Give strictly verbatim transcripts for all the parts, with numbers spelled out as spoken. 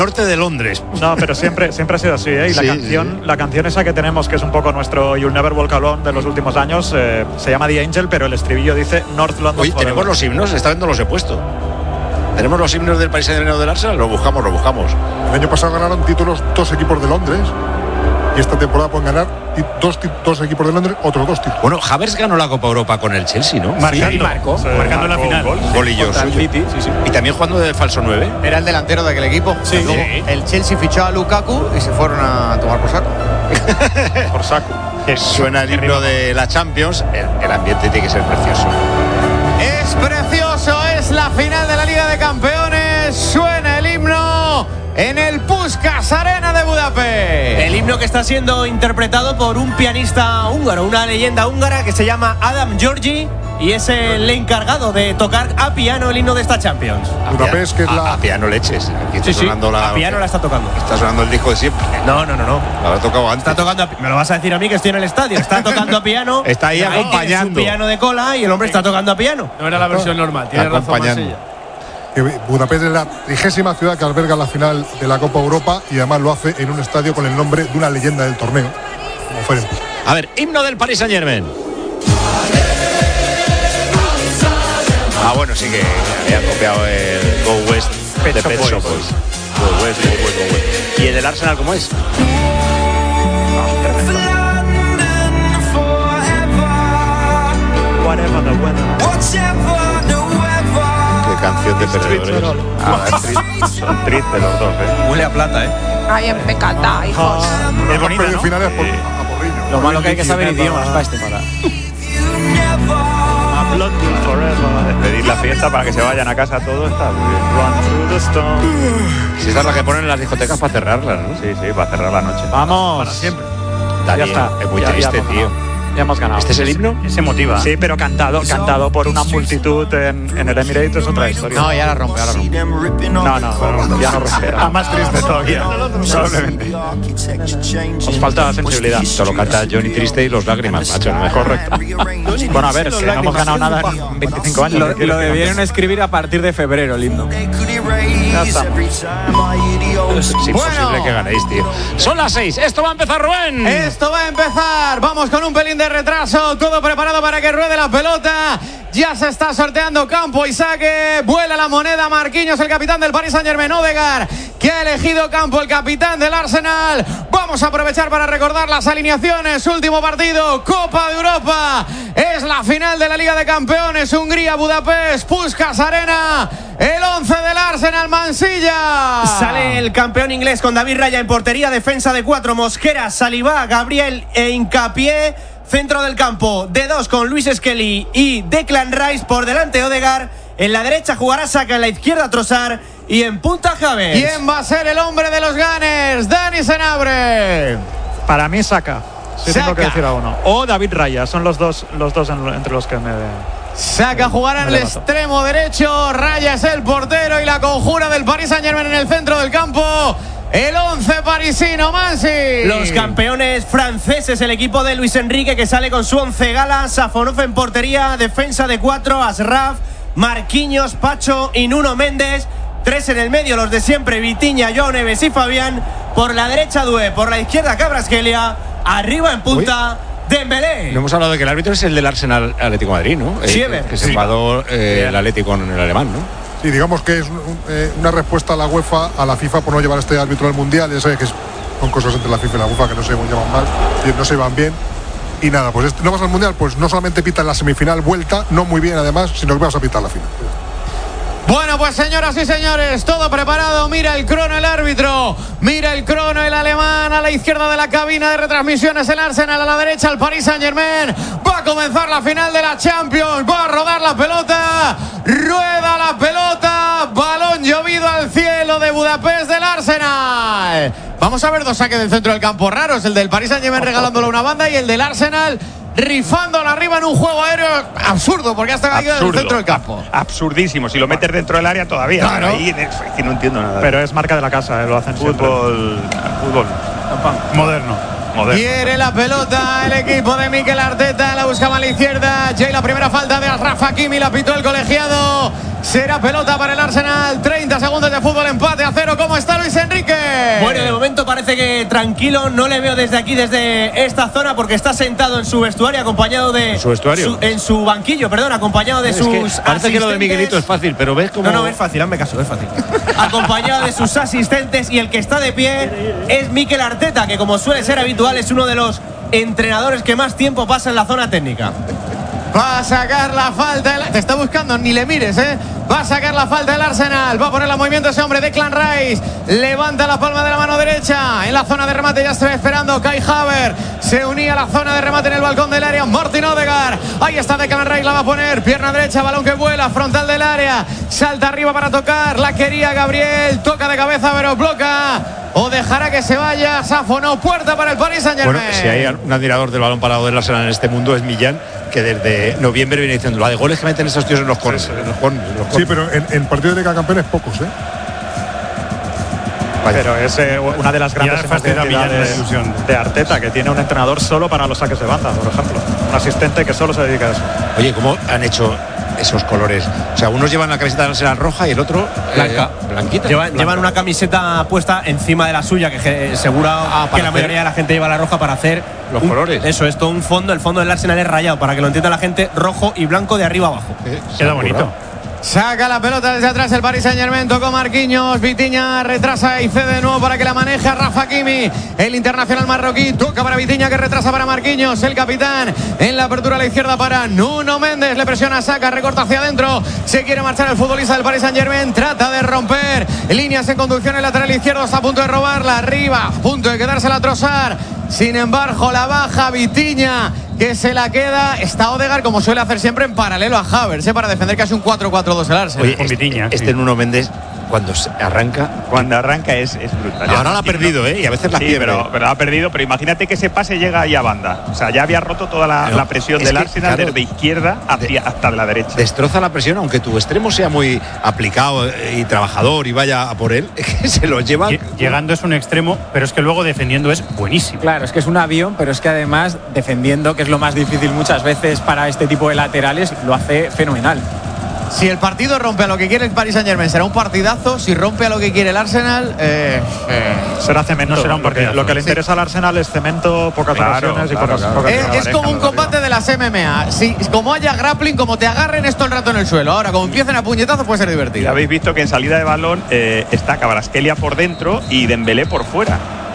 norte de Londres. No, pero siempre, siempre ha sido así, ¿eh? Y la sí, canción, sí. la canción esa que tenemos, que es un poco nuestro You'll Never Walk Alone de los últimos años, eh, se llama The Angel, pero el estribillo dice North London. Oye, tenemos los himnos, esta vez no los he puesto. ¿Tenemos los himnos del Paris Saint-Germain o del Arsenal? Lo buscamos, lo buscamos. El año pasado ganaron títulos dos equipos de Londres. Y esta temporada pueden ganar dos, dos equipos de Londres, otros dos títulos. Bueno, Havertz ganó la Copa Europa con el Chelsea, ¿no? Marcando, sí, marcó, sí, marcando marcó la final. Gol, Golillo Contra el suyo. City, sí, sí. Y también jugando de falso nueve. Era el delantero de aquel equipo. Sí. Luego Sí. el Chelsea fichó a Lukaku y se fueron a tomar por saco. por saco. Suena el himno de la Champions. El, el ambiente tiene que ser precioso. Es precioso, es la final de la Liga de Campeones. Suena el himno en el Puskás Arena de Budapest. El himno que está siendo interpretado por un pianista húngaro, una leyenda húngara que se llama Adam Georgi y es el encargado de tocar a piano el himno de esta Champions. Budapest, que es a, la. a piano leches. Aquí está Sí, sí, sonando la. a piano la está tocando. Está sonando el disco de siempre. No, no, no, no. La habrá tocado antes. Está tocando a, me lo vas a decir a mí que estoy en el estadio. Está tocando a piano. Está ahí Tiene acompañando. su piano de cola y el hombre está tocando a piano. No era la versión normal, tiene razón Acompañando. Marsella. Que Budapest es la trigésima ciudad que alberga la final de la Copa Europa y además lo hace en un estadio con el nombre de una leyenda del torneo, como Ferenc. A ver, himno del Paris Saint-Germain. Ah, bueno, sí que había copiado el Go West de Pet Shop Boys. Go West, Go West, Go West. ¿Y el del Arsenal cómo es? Whatever the weather. Qué canción de perdedores. Ah, es triste. Son tristes los dos, ¿eh? Huele a plata, ¿eh? Ay, en pecata, hijos. Es bonita, ¿no? finales por, a porrillo. Lo malo que hay que saber idiomas para este. Despedir la fiesta para que se vayan a casa todos está muy bien. Run through the storm. Si esta es la que ponen en las discotecas para cerrarlas, ¿no? Sí, sí, para cerrar la noche. Vamos. Para siempre. Está Ya bien, está. es muy Ya- ya triste, hemos tío. ganado. Ya hemos ganado. ¿Este es el himno? Se motiva. Sí, pero cantado, cantado por una multitud en, en el Emirates es otra historia. No, ya la rompe, ahora rompe. no, no, no, ya no romperá. Ah, más triste todavía. Probablemente. Nos falta sensibilidad. Solo canta Johnny Triste y los lágrimas, macho. No es correcto. Bueno, a ver, es que no hemos ganado nada en veinticinco años. Lo, ¿Qué quieres lo que debieron escribir a partir de febrero, el himno. Ya está. Es imposible Bueno. que ganéis, tío. Son las seis. Esto va a empezar, Rubén. Esto va a empezar. Vamos con un pelín de retraso. Todo preparado para que ruede la pelota. Ya se está sorteando campo y saque. Vuela la moneda. Marquinhos, el capitán del Paris Saint-Germain. Odegaard, que ha elegido campo, el capitán del Arsenal. Vamos a aprovechar para recordar las alineaciones. Último partido, Copa de Europa. Es la final de la Liga de Campeones. Hungría, Budapest, Puskás Arena. El once del Arsenal, Mansilla. Sale el campeón inglés con David Raya en portería, defensa de cuatro, Mosquera, Saliba, Gabriel e Hincapié. Centro del campo de dos con Luis Skelly y Declan Rice, por delante Odegaard. En la derecha jugará Saka, en la izquierda Trossard y en punta Havertz. ¿Quién va a ser el hombre de los Gunners? Dani Senabre. Para mí, Saka. Sí, Saka. tengo que decir a uno. O David Raya. Son los dos, los dos en- entre los que me. Saka jugará en el Me levanto. extremo derecho. Raya es el portero y la conjura del Paris Saint-Germain en el centro del campo. El once parisino, Mansi. Los campeones franceses, el equipo de Luis Enrique, que sale con su once gala. Safonov en portería, defensa de cuatro, Asraf, Marquinhos, Pacho y Nuno Méndez. Tres en el medio, los de siempre, Vitinha, Joao Neves y Fabián. Por la derecha Doué, por la izquierda Kvaratskhelia. Arriba en punta Dembélé. No hemos hablado de que el árbitro es el del Arsenal Atlético de Madrid, ¿no? Sí, Eh, Ever. que se enfadó eh, el Atlético con el alemán, ¿no? Sí, digamos que es un- un- eh, una respuesta a la UEFA, a la FIFA por no llevar este árbitro al Mundial. Ya sabes que es- son cosas entre la FIFA y la UEFA que no se llevan mal, y no se van bien. Y nada, pues este- no vas al Mundial, pues no solamente pitas la semifinal vuelta, no muy bien además, sino que vas a pitar la final. Bueno, pues señoras y señores, todo preparado. Mira el crono el árbitro. Mira el crono el alemán. A la izquierda de la cabina de retransmisiones el Arsenal. A la derecha el Paris Saint-Germain. Va a comenzar la final de la Champions. Va a rodar la pelota. Rueda la pelota. Balón llovido al cielo de Budapest del Arsenal. Vamos a ver dos saques del centro del campo raros. El del Paris Saint-Germain regalándole una banda y el del Arsenal rifándola arriba en un juego aéreo absurdo, porque hasta caído en el centro del campo. Absurdísimo. Si lo metes dentro del área todavía. Claro. Pero ahí es que no entiendo nada. Pero es marca de la casa, eh, lo hacen siempre. fútbol. Fútbol. Moderno. moderno. Quiere la pelota el equipo de Mikel Arteta. La buscaba a la izquierda. Jay, la primera falta de Achraf Hakimi. La pitó el colegiado. Será pelota para el Arsenal. treinta segundos de fútbol, empate a cero. ¿Cómo está Luis Enrique? Bueno, de momento parece que tranquilo. No le veo desde aquí, desde esta zona, porque está sentado en su vestuario, acompañado de. ¿En su vestuario? Su, en su banquillo, perdón, acompañado de Es sus. que parece asistentes. que lo de Miguelito es fácil, pero ves cómo. No, no, es fácil, hazme caso, es fácil. Acompañado de sus asistentes, y el que está de pie es Mikel Arteta, que como suele ser habitual es uno de los entrenadores que más tiempo pasa en la zona técnica. Va a sacar la falta. El... Te está buscando, ni le mires, ¿eh? Va a sacar la falta del Arsenal. Va a poner el movimiento ese hombre, Declan Rice. Levanta la palma de la mano derecha. En la zona de remate ya está esperando Kai Havertz. Se unía a la zona de remate en el balcón del área Martin Odegaard. Ahí está Declan Rice, la va a poner. Pierna derecha, balón que vuela, frontal del área. Salta arriba para tocar. La quería Gabriel. Toca de cabeza, pero bloca. O dejará que se vaya. Safo, no, puerta para el Paris Saint-Germain. Bueno, si hay un admirador del balón parado del Arsenal en este mundo es Millán, que desde noviembre viene diciendo la de goles que meten estos tíos en los corners. Sí, sí. En los corners, en los Sí, corners. pero en, en partidos de Liga de Campeones pocos, ¿eh? Pero es eh, una de las grandes Ya fastidia a Millán la identidades ilusión. de Arteta, que tiene un entrenador solo para los saques de banda, por ejemplo. Un asistente que solo se dedica a eso. Oye, ¿cómo han hecho esos colores? O sea, unos llevan la camiseta de Arsenal roja y el otro Blanca. eh, blanquita. Llevan, Blanca. llevan una camiseta puesta encima de la suya, que je- seguro Ah, que para la hacer mayoría de la gente lleva la roja para hacer los un- colores. Eso es todo un fondo. El fondo del Arsenal es rayado, para que lo entienda la gente, rojo y blanco de arriba abajo. Eh, se Queda han bonito. currado. Saca la pelota desde atrás el Paris Saint-Germain, tocó Marquinhos, Vitinha retrasa y cede de nuevo para que la maneje a Rafa Hakimi, el internacional marroquí, toca para Vitinha que retrasa para Marquinhos, el capitán en la apertura a la izquierda para Nuno Méndez, le presiona, saca, recorta hacia adentro, se quiere marchar el futbolista del Paris Saint-Germain, trata de romper líneas en conducción, el lateral izquierdo está a punto de robarla, arriba, a punto de quedársela a Trossard, sin embargo la baja Vitinha, que se la queda, está Odegaard como suele hacer siempre en paralelo a Havertz, ¿eh? Para defender casi un cuatro cuatro dos el Arsenal. Oye, con este, Vitinha, este sí. Nuno Méndez, cuando se arranca. Cuando arranca es, es brutal. Ahora la ha Y no- perdido, ¿eh? Y a veces la sí, pierde. pero, pero ha perdido. Pero imagínate que ese pase llega ahí a banda. O sea, ya había roto toda la, Pero la presión es del que, Arsenal claro, desde izquierda hacia, hasta la derecha. Destroza la presión, aunque tu extremo sea muy aplicado eh, y trabajador y vaya a por él, es que se lo lleva. Lle- Llegando es un extremo, pero es que luego defendiendo es buenísimo. Claro, es que es un avión, pero es que además defendiendo, que es lo más difícil muchas veces para este tipo de laterales, lo hace fenomenal. Si el partido rompe a lo que quiere el Paris Saint-Germain, será un partidazo. Si rompe a lo que quiere el Arsenal, eh, eh, Será cemento. No será un Lo que- partidazo. Lo que le Sí. interesa al Arsenal es cemento, pocas Claro, ocasiones y claro, pocas, claro. pocas es, llegadas. es como un combate de las M M A. Si, como haya grappling, como te agarren esto el rato en el suelo. Ahora, como empiecen a puñetazos, puede ser Y divertido. habéis visto que en salida de balón eh, está Kvaratskhelia por dentro y Dembélé por fuera.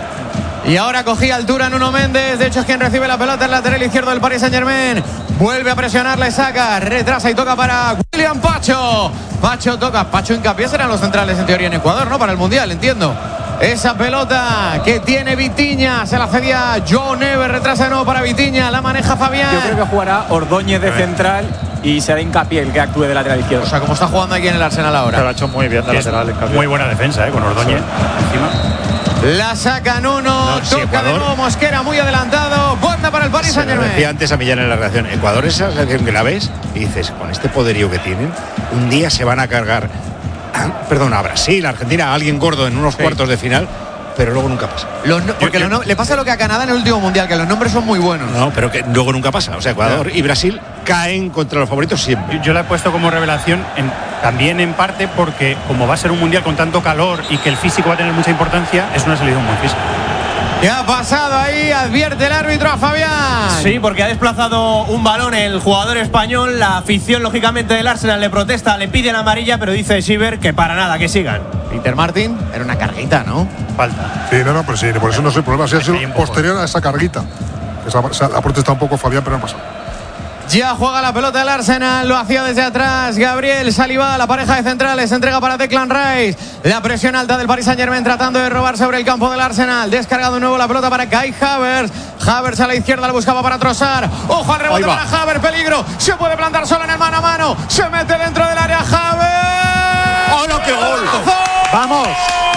Y ahora cogía altura Nuno Méndez. De hecho, es quien recibe la pelota, el lateral izquierdo del Paris Saint-Germain. Vuelve a presionar, le saca, retrasa y toca para William Pacho. Pacho toca. Pacho hincapié serán los centrales en teoría en Ecuador, ¿no? Para el Mundial, entiendo. Esa pelota que tiene Vitinha, se la cedía Joe Neves, retrasa de nuevo para Vitinha, la maneja Fabián. Yo creo que jugará Ordóñez de central y será Hincapié el que actúe de lateral izquierdo. O sea, como está jugando aquí en el Arsenal Se lo ahora. ha hecho muy bien de Que es lateral. en cambio. muy buena defensa, ¿eh? Con Ordóñez encima. La saca Nuno, No, sí, toca de Ecuador. nuevo Mosquera, muy adelantado. Banda para el Paris Se lo decía Saint-Germain. antes a Millán en la reacción. Ecuador es esa selección que la ves y dices, con este poderío que tienen, un día se van a cargar, perdón, a Brasil, a Argentina, a alguien gordo en unos cuartos de final, pero luego nunca pasa. Los no- porque yo- los no- le pasa lo que a Canadá en el último mundial, que los nombres son muy buenos. No, pero que luego nunca pasa. O sea, Ecuador y Brasil caen contra los favoritos siempre. Yo, yo la he puesto como revelación en- también en parte porque como va a ser un mundial con tanto calor y que el físico va a tener mucha importancia, es una selección muy física. ¿Qué ha pasado ahí? Advierte el árbitro a Fabián. Sí, porque ha desplazado un balón el jugador español. La afición, lógicamente, del Arsenal le protesta, le pide la amarilla, pero dice Schieber que para nada, que sigan. Peter Martin, era una carguita, ¿no? Falta. Sí, no, no, pero sí, por eso no es el problema. Si ha sido Hay un poco. posterior a esa carguita. Esa, se ha protestado un poco Fabián, pero no pasa. Ya juega la pelota del Arsenal, lo hacía desde atrás Gabriel Saliba, la pareja de centrales, entrega para Declan Rice, la presión alta del Paris Saint-Germain tratando de robar sobre el campo del Arsenal, descargado de nuevo la pelota para Kai Havertz, Havertz a la izquierda, la buscaba para Trossard, ojo al rebote para Havertz, peligro, se puede plantar solo en el mano a mano, se mete dentro del área Havertz. ¡Hola, qué gol! ¡Vamos!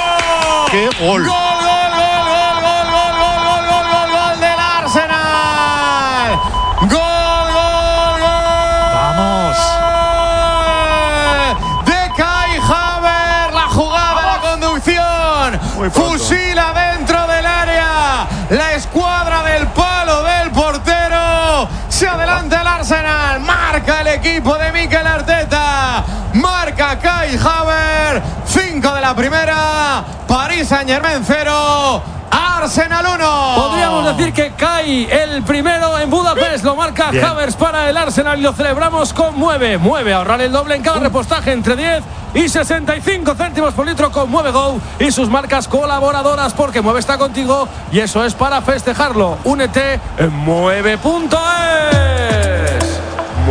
¡Qué gol! Gol, gol, gol, gol, gol, gol, gol, gol, gol, gol, gol del Arsenal. Gol, gol, gol. ¡Vamos! De Kai Havertz, la jugada, la conducción. Muy pronto. Fusila dentro del área. La escuadra Saint-Germain cero, Arsenal uno. Podríamos decir que cae el primero en Budapest. Lo marca Bien. Havertz para el Arsenal y lo celebramos con Mueve. Mueve, ahorrar el doble en cada repostaje entre diez y sesenta y cinco céntimos por litro con Mueve Go y sus marcas colaboradoras, porque Mueve está contigo y eso es para festejarlo. Únete en mueve punto es.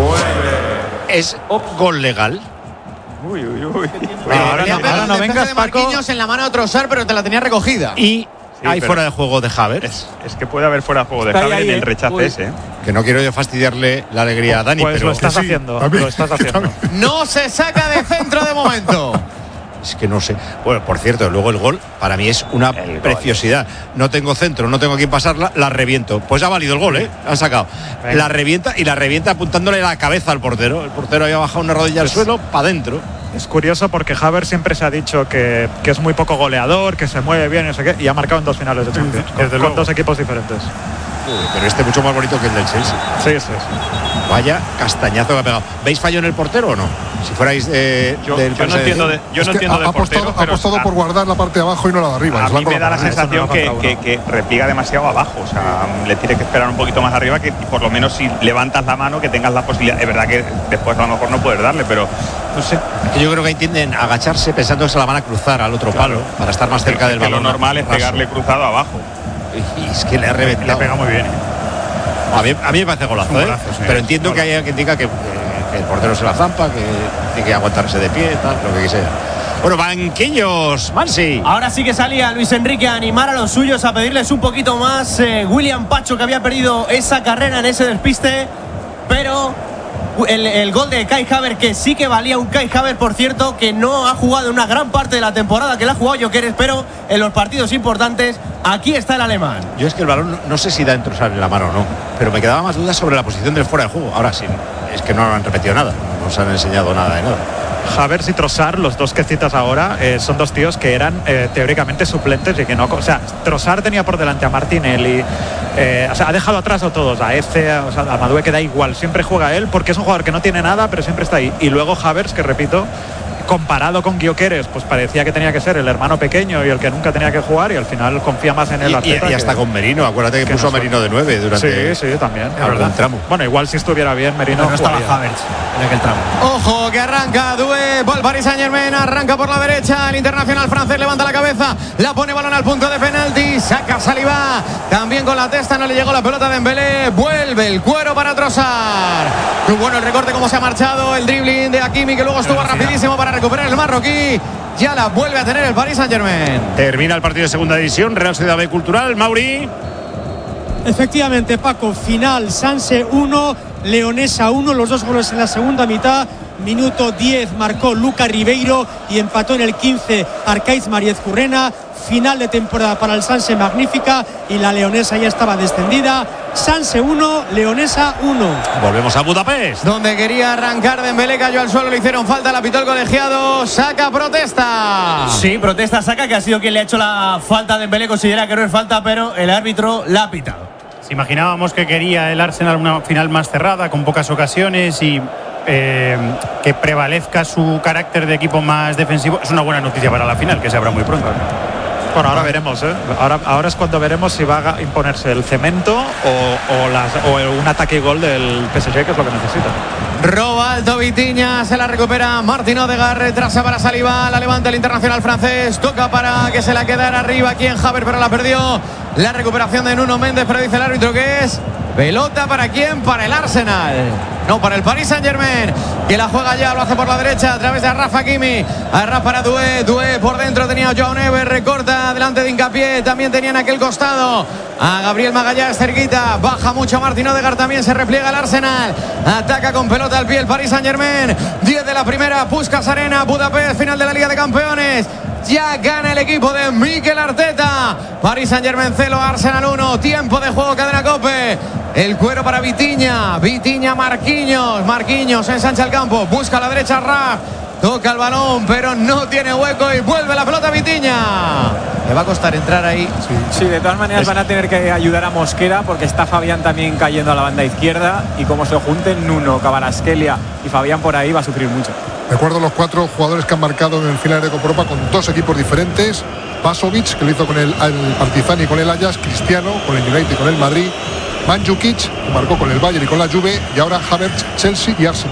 Mueve. ¿Es gol legal? Uy, uy, uy. Ahora Ahora no, no, ahora no vengas, de Paco. Marquinhos en la mano de Trossard, pero te la tenía recogida. Y Sí, hay pero- fuera de juego de Havertz. Es, es que puede haber fuera de juego de Está ahí, Javier ahí, en el eh. rechace Uy. ese. ¿eh? Que no quiero yo fastidiarle la alegría a Dani, Pues pero lo estás sí, haciendo. también. Lo estás haciendo. No se saca de centro de momento. es que no sé. Bueno, por cierto, luego el gol para mí es una El preciosidad. No tengo centro, no tengo a quién pasarla, la reviento. Pues ha valido el gol, ¿eh? Ha sacado. Venga. La revienta y la revienta apuntándole la cabeza al portero. El portero había bajado una rodilla al suelo, para adentro. Es curioso porque Havertz siempre se ha dicho que, que es muy poco goleador, que se mueve bien, no sé qué, y ha marcado en dos finales de Champions, con, desde con luego. dos equipos diferentes. Pero este mucho más bonito que el del Chelsea. Sí, sí, sí. Vaya castañazo que ha pegado. ¿Veis fallo en el portero o no? Si fuerais eh, Yo, del yo no Paris entiendo de, Saint-Germain. yo Es no que entiendo ha, de ha apostado, portero, ha pero apostado a- por guardar la parte de abajo y no la de arriba. A Es la mí me da la colaboración. sensación no que, lo ha que, que repliega demasiado abajo. O sea, le tiene que esperar un poquito más arriba, que por lo menos si levantas la mano que tengas la posibilidad. Es verdad que después a lo mejor no puedes darle, pero no sé. Es que yo creo que entienden agacharse pensando que se la van a cruzar al otro palo para estar más cerca Es del que balón. lo normal es raso. pegarle cruzado abajo. Y es que le ha Le reventado. pega muy bien. ¿eh? A mí, a mí me parece golazo, Un ¿eh? golazo, sí. Pero entiendo que haya quien diga que, que- que el portero se la zampa, que tiene que aguantarse de pie, tal, lo que quisiera. Bueno, banquillos, Mansi. Ahora sí que salía Luis Enrique a animar a los suyos, a pedirles un poquito más. Eh, William Pacho, que había perdido esa carrera en ese despiste, pero el, el gol de Kai Havertz, que sí que valía un Kai Havertz, por cierto, que no ha jugado una gran parte de la temporada, que la ha jugado Gyökeres, pero en los partidos importantes, aquí está el alemán. Yo es que el balón no, no sé si da en Trossard en la mano o no, pero me quedaba más dudas sobre la posición del fuera de juego. Ahora sí, es que no han repetido nada, no nos han enseñado nada de nada. Havertz y Trossard, los dos que citas ahora, eh, son dos tíos que eran eh, teóricamente suplentes y que no. O sea, Trossard tenía por delante a Martinelli, eh, o sea, ha dejado atrás a todos, a Eze, a, o sea, a Madueke, da igual, siempre juega él porque es un jugador que no tiene nada, pero siempre está ahí. Y luego Havertz, que repito, comparado con Gyökeres, pues parecía que tenía que ser el hermano pequeño y el que nunca tenía que jugar, y al final confía más en el Y, y- Arteta y hasta que- con Merino, acuérdate que, que puso a no Merino de nueve durante. Sí, sí, también. es algún verdad. tramo. Bueno, igual si estuviera bien, Merino Pero no estaba jugaría. Havertz en aquel tramo. Ojo que arranca Doué, el Paris Saint-Germain arranca por la derecha, el internacional francés levanta la cabeza, la pone balón al punto de penalti, saca Saliba, también con la testa no le llegó la pelota de Dembélé, vuelve el cuero para Trossard. Muy bueno el recorte, cómo se ha marchado, el dribbling de Hakimi, que luego estuvo rapidísimo para recuperar el marroquí. Ya la vuelve a tener el Paris Saint-Germain. Termina el partido de segunda división, Real Sociedad B Cultural, Mauri. Efectivamente, Paco, final, Sanse uno, Leonesa uno, los dos goles en la segunda mitad. Minuto diez marcó Luca Ribeiro y empató en el quince Arcaiz Mariez Currena. Final de temporada para el Sanse, magnífica, y la Leonesa ya estaba descendida. Sanse uno, Leonesa uno. Volvemos a Budapest. Donde quería arrancar Dembélé, cayó al suelo, le hicieron falta, la pitó el colegiado, saca protesta. Sí, protesta Saca, que ha sido quien le ha hecho la falta de Dembélé, considera que no es falta, pero el árbitro la ha pitado. Si imaginábamos que quería el Arsenal una final más cerrada, con pocas ocasiones y eh, que prevalezca su carácter de equipo más defensivo, es una buena noticia para la final, que se habrá muy pronto. Bueno, ahora veremos, ¿eh? Ahora, ahora es cuando veremos si va a imponerse el cemento o, o, las, o un ataque y gol del P S G, que es lo que necesita. Roba alto Vitinha, se la recupera Martín Odegaard, retrasa para Saliba, la levanta el internacional francés, toca para que se la quedara arriba aquí en Havertz, pero la perdió. La recuperación de Nuno Méndez, pero dice el árbitro que es pelota para quién, para el Arsenal, no, para el Paris Saint-Germain, que la juega ya, lo hace por la derecha a través de Rafa Hakimi, Arraf para Doué, Doué por dentro tenía a Joao Neves, recorta delante de Hincapié, también tenía en aquel costado a Gabriel Magalhães cerquita, baja mucho Martín Odegaard, también se repliega el Arsenal, ataca con pelota al pie el Paris Saint-Germain, diez de la primera, Puskás Arena, Budapest, final de la Liga de Campeones. Ya gana el equipo de Mikel Arteta. Paris Saint-Germain cero, Arsenal uno. Tiempo de juego, cadena COPE. El cuero para Vitinha. Vitinha, Marquinhos. Marquinhos ensancha el campo. Busca a la derecha Raf. Toca el balón, pero no tiene hueco y vuelve la pelota a Vitinha. Le va a costar entrar ahí. Sí, de todas maneras van a tener que ayudar a Mosquera porque está Fabián también cayendo a la banda izquierda y como se junten Nuno, Kvaratskhelia y Fabián por ahí va a sufrir mucho. Recuerdo los cuatro jugadores que han marcado en el final de Copa Europa con dos equipos diferentes. Pasovic, que lo hizo con el, el Partizan y con el Ajax, Cristiano con el United y con el Madrid, Mandzukic, que marcó con el Bayern y con la Juve, y ahora Havertz, Chelsea y Arsenal.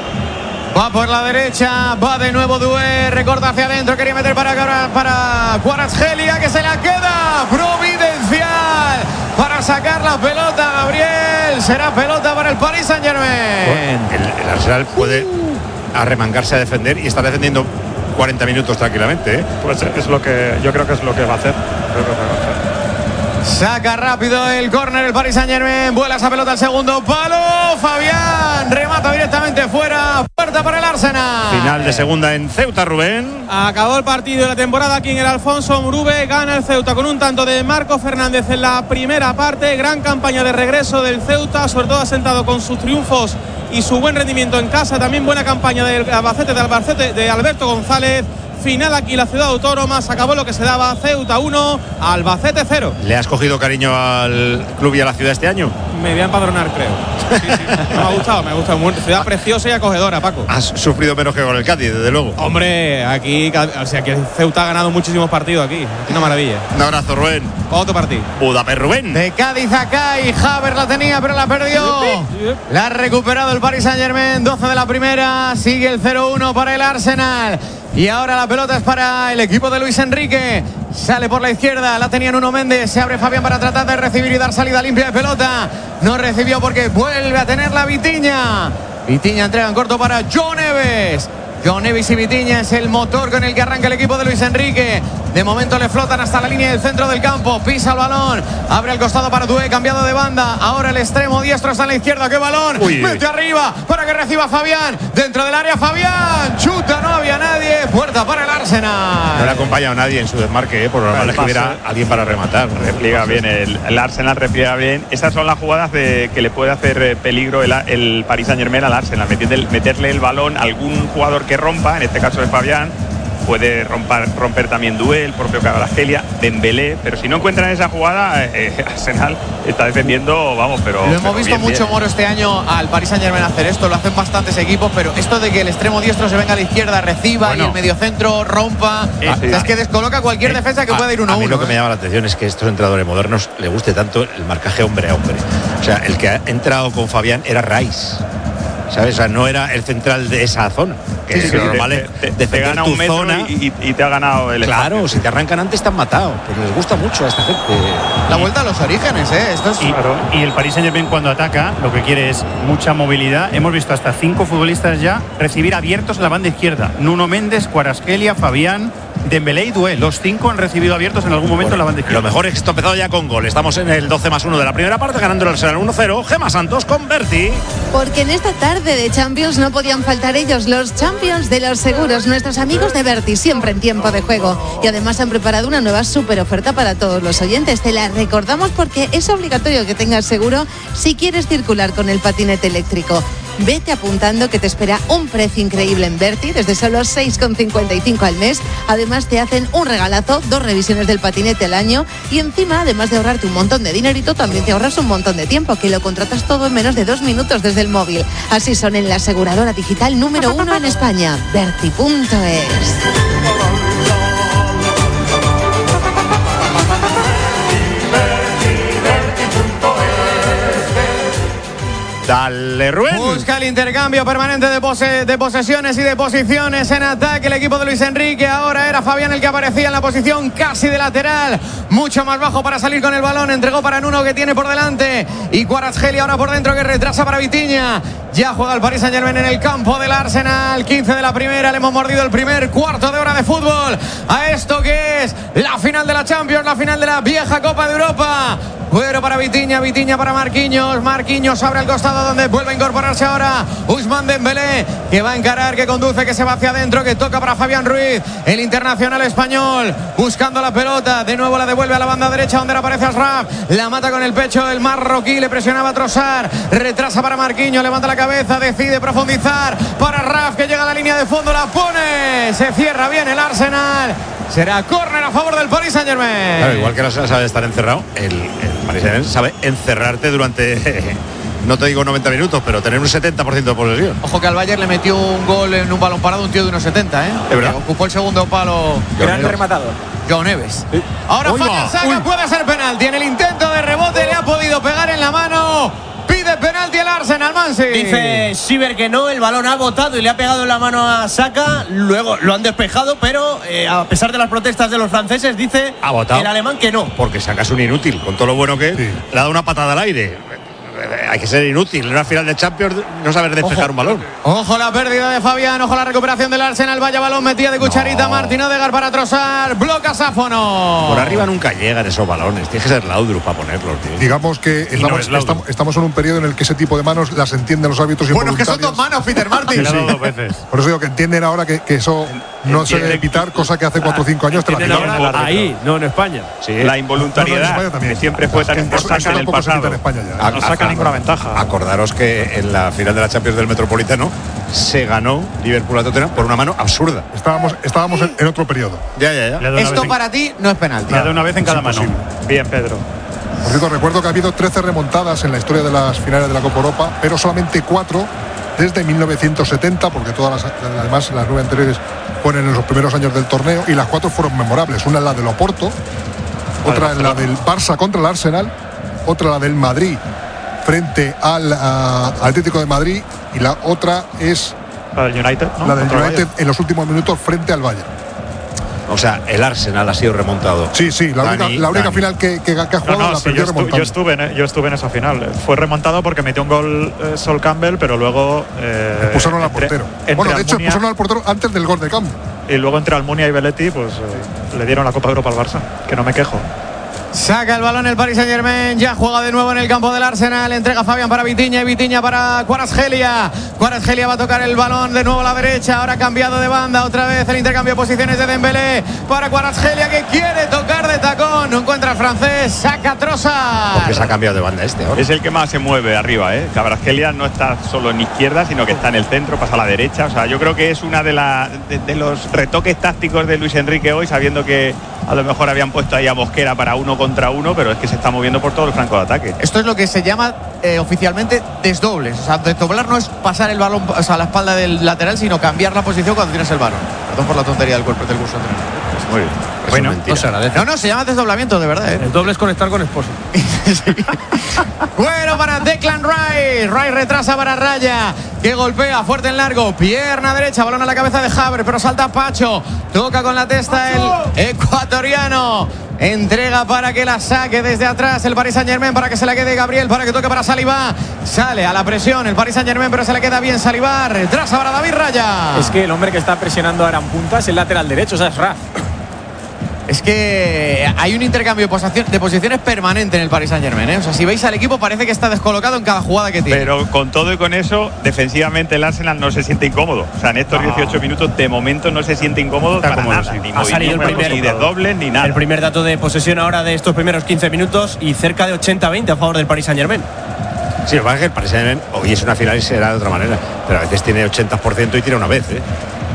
Va por la derecha, va de nuevo Doué, recorta hacia adentro, quería meter para, para Kvaratskhelia, que se la queda, providencial, para sacar la pelota, Gabriel, será pelota para el Paris Saint-Germain. El, el Arsenal puede arremangarse a defender y está defendiendo cuarenta minutos tranquilamente, ¿eh? Pues es lo que yo creo que es lo que va a hacer. Creo que va a hacer. Saca rápido el córner el Paris Saint-Germain, vuela esa pelota al segundo palo, Fabián remata directamente fuera, puerta para el Arsenal. Final de segunda en Ceuta, Rubén. Acabó el partido de la temporada aquí en el Alfonso Murube, gana el Ceuta con un tanto de Marco Fernández en la primera parte, gran campaña de regreso del Ceuta, sobre todo asentado con sus triunfos y su buen rendimiento en casa, también buena campaña del Albacete, de Albacete, de Alberto González. Final aquí en la ciudad autónoma, se acabó lo que se daba, Ceuta uno, Albacete cero. ¿Le has cogido cariño al club y a la ciudad este año? Me voy a empadronar, creo. Sí, sí. Me ha gustado, me ha gustado. Ciudad preciosa y acogedora, Paco. Has sufrido menos que con el Cádiz, desde luego. Hombre, aquí, o sea, que Ceuta ha ganado muchísimos partidos aquí. Una maravilla. Un abrazo, Rubén. Otro partido. Budapest, Rubén. De Cádiz acá y Havertz la tenía, pero la perdió. La ha recuperado el Paris Saint-Germain, doce de la primera. Sigue el cero uno para el Arsenal. Y ahora la pelota es para el equipo de Luis Enrique. Sale por la izquierda, la tenía Nuno Méndez. Se abre Fabián para tratar de recibir y dar salida limpia de pelota. No recibió porque vuelve a tener la Vitinha. Vitinha entrega en corto para John Neves. John Neves y Vitinha es el motor con el que arranca el equipo de Luis Enrique. De momento le flotan hasta la línea del centro del campo. Pisa el balón, abre al costado para Doué, cambiado de banda. Ahora el extremo diestro está en la izquierda. ¡Qué balón! Uy, mete arriba para que reciba Fabián. Dentro del área Fabián. Chuta, no había nadie. Puerta para el Arsenal. No le ha acompañado nadie en su desmarque, ¿eh? Por lo normal que hubiera alguien para rematar. Repliega bien, el, el Arsenal repliega bien. Esas son las jugadas de, que le puede hacer peligro el, el Paris Saint-Germain al Arsenal. Meterle, meterle el balón a algún jugador que rompa, en este caso es Fabián. Puede romper, romper también Doué, el propio Kvaratskhelia, Dembélé, pero si no encuentran esa jugada, eh, Arsenal está defendiendo, vamos, pero... Lo hemos pero visto bien, mucho, bien. Moro, este año al Paris Saint-Germain hacer esto, lo hacen bastantes equipos, pero esto de que el extremo diestro se venga a la izquierda, reciba, bueno, y el mediocentro rompa, eh, sí. Es que descoloca cualquier eh, defensa que a, pueda ir uno a uno. A mí lo que ¿eh? me llama la atención es que a estos entrenadores modernos le guste tanto el marcaje hombre a hombre. O sea, el que ha entrado con Fabián era Rice, ¿sabes? O sea, no era el central de esa zona. Que sí, es sí, normal, te, te, te, te gana un metro zona y, y, y te ha ganado el Claro, espacio. si te arrancan antes te han matado. Pues les gusta mucho a esta gente. La vuelta a los orígenes, ¿eh? Esto es... y, claro. Y el Paris Saint-Germain cuando ataca lo que quiere es mucha movilidad. Hemos visto hasta cinco futbolistas ya recibir abiertos en la banda izquierda. Nuno Méndez, Kvaratskhelia, Fabián, Dembélé y Doué. Los cinco han recibido abiertos en algún momento bueno, en la banda izquierda. Lo mejor es que esto ha empezado ya con gol. Estamos en el doce más uno de la primera parte, ganando el Arsenal uno cero. Gemma Santos con Berti. Porque en esta tarde de Champions no podían faltar ellos, los Champions de los seguros, nuestros amigos de Berti, siempre en tiempo de juego. Y además han preparado una nueva super oferta para todos los oyentes. Te la recordamos porque es obligatorio que tengas seguro si quieres circular con el patinete eléctrico. Vete apuntando que te espera un precio increíble en Berti, desde solo seis con cincuenta y cinco al mes. Además te hacen un regalazo, dos revisiones del patinete al año y encima, además de ahorrarte un montón de dinerito, también te ahorras un montón de tiempo, que lo contratas todo en menos de dos minutos desde el móvil. Así son en la aseguradora digital número uno en España, Berti punto es. Dale, Rubén. Busca el intercambio permanente de, pose, de posesiones y de posiciones en ataque. El equipo de Luis Enrique. Ahora era Fabián el que aparecía en la posición casi de lateral. Mucho más bajo para salir con el balón. Entregó para Nuno, que tiene por delante. Y Kvaratskhelia ahora por dentro, que retrasa para Vitinha. Ya juega el Paris Saint-Germain en el campo del Arsenal. quince de la primera. Le hemos mordido el primer cuarto de hora de fútbol a esto que es la final de la Champions, la final de la vieja Copa de Europa. Bueno para Vitinha, Vitinha para Marquinhos. Marquinhos abre al costado donde vuelve a incorporarse ahora Ousmane Dembélé, que va a encarar, que conduce, que se va hacia adentro, que toca para Fabián Ruiz, el internacional español, buscando la pelota. De nuevo la devuelve a la banda derecha donde aparece Ashraf. La mata con el pecho el marroquí, le presionaba a Trossard. Retrasa para Marquinhos, levanta la cabeza, decide profundizar para Raf, que llega a la línea de fondo, la pone. Se cierra bien el Arsenal. Será córner a favor del Paris Saint-Germain. Claro, igual que el Arsenal sabe estar encerrado, el, el Paris Saint-Germain sabe encerrarte durante no te digo noventa minutos, pero tener un setenta por ciento de posesión. Ojo que al Bayern le metió un gol en un balón parado un tío de unos setenta, ¿eh? Es verdad. Que ocupó el segundo palo. Gran rematador. John Neves. Sí. Ahora falla Saka, puede ser penalti. En el intento de rebote le ha podido pegar en la mano. Pide penalti el Arsenal, Mansi. Dice Siver que no, el balón ha botado y le ha pegado en la mano a Saka. Luego lo han despejado, pero eh, a pesar de las protestas de los franceses, dice el alemán que no. Porque Saka es un inútil, con todo lo bueno que es. Sí. Le ha dado una patada al aire. Hay que ser inútil en una final de Champions, no saber despejar ojo, un balón. Ojo la pérdida de Fabián, ojo la recuperación del Arsenal. Vaya balón metida de cucharita. No. Martín Odegaard para Trossard, bloca Sáfono. Por arriba nunca llegan esos balones. Tiene que ser Laudrup para ponerlos, tío. Digamos que estamos, no estamos, estamos en un periodo en el que ese tipo de manos las entienden los árbitros. Bueno, es que son dos manos, Peter Martin. Sí, sí. Veces. Por eso digo que entienden ahora que, que eso no se debe evitar, cosa que hace cuatro o cinco años te la pitaban. Ahí, no en España. Sí. La involuntariedad, no, no, que siempre fue tan importante en el pasado. En España ya, no saca ninguna ventaja. Acordaros que en la final de la Champions del Metropolitano se ganó Liverpool a Tottenham por una mano absurda. Estábamos, estábamos en, en otro periodo. Ya, ya, ya. Esto para en... ti no es penalti. Ya de una vez en cada mano. Bien, Pedro. Por cierto, recuerdo que ha habido trece remontadas en la historia de las finales de la Copa Europa, pero solamente cuatro desde mil novecientos setenta, porque todas las, además las nueve anteriores fueron en los primeros años del torneo, y las cuatro fueron memorables. Una es la del Oporto, otra es la del Barça contra el Arsenal, otra la del Madrid frente al uh, Atlético de Madrid, y la otra es la del United, ¿no? La del United en los últimos minutos frente al Bayern. O sea, el Arsenal ha sido remontado. Sí, sí, la Dani, única, la única final que, que, que ha jugado no, no, la sí, perdió yo, remontando. Yo estuve, en, yo estuve en esa final. Fue remontado porque metió un gol eh, Sol Campbell, pero luego eh, expulsaron al portero. Entre bueno, de hecho, Almunia, expulsaron al portero antes del gol de Campbell. Y luego entre Almunia y Belletti, pues eh, le dieron la Copa de Europa al Barça, que no me quejo. Saca el balón el Paris Saint-Germain, ya juega de nuevo en el campo del Arsenal, entrega Fabián para Vitinha y Vitinha para Kvaratskhelia. Kvaratskhelia va a tocar el balón de nuevo a la derecha, ahora cambiado de banda, otra vez el intercambio de posiciones de Dembélé para Kvaratskhelia, que quiere tocar de tacón, no encuentra el francés, saca Trossard. Porque se ha cambiado de banda este ahora. Es el que más se mueve arriba, ¿eh? Kvaratskhelia no está solo en izquierda, sino que está en el centro, pasa a la derecha, o sea, yo creo que es una de, la, de, de los retoques tácticos de Luis Enrique hoy, sabiendo que a lo mejor habían puesto ahí a Mosquera para uno contra uno, pero es que se está moviendo por todo el flanco de ataque. Esto es lo que se llama eh, oficialmente desdobles. O sea, desdoblar no es pasar el balón, o sea, a la espalda del lateral, sino cambiar la posición cuando tienes el balón. Perdón por la tontería del cuerpo del curso de entrenamiento. Muy bien. Bueno, no se agradece. No, no, se llama desdoblamiento, de verdad, ¿eh? El doble es conectar con esposo. Bueno, para Declan Rice. Rice retrasa para Raya, que golpea fuerte en largo. Pierna derecha, balón a la cabeza de Havertz, pero salta Pacho. Toca con la testa el ecuatoriano. Entrega para que la saque desde atrás el Paris Saint-Germain, para que se la quede Gabriel, para que toque para Saliba. Sale a la presión el Paris Saint-Germain, pero se le queda bien Saliba. Retrasa para David Raya. Es que el hombre que está presionando ahora en punta es el lateral derecho, o sea, es Raf. Es que hay un intercambio de, posición, de posiciones permanente en el Paris Saint-Germain, ¿eh? O sea, si veis al equipo parece que está descolocado en cada jugada que tiene. Pero con todo y con eso, defensivamente el Arsenal no se siente incómodo. O sea, en estos no. dieciocho minutos de momento no se siente incómodo está para nada. Sí. Ni ha salido el primer, ni de doble ni nada. El primer dato de posesión ahora de estos primeros quince minutos y cerca de ochenta a veinte a favor del Paris Saint-Germain. Sí, lo que pasa es que el Paris Saint-Germain hoy es una final y será de otra manera, pero a veces tiene ochenta por ciento y tira una vez, ¿eh?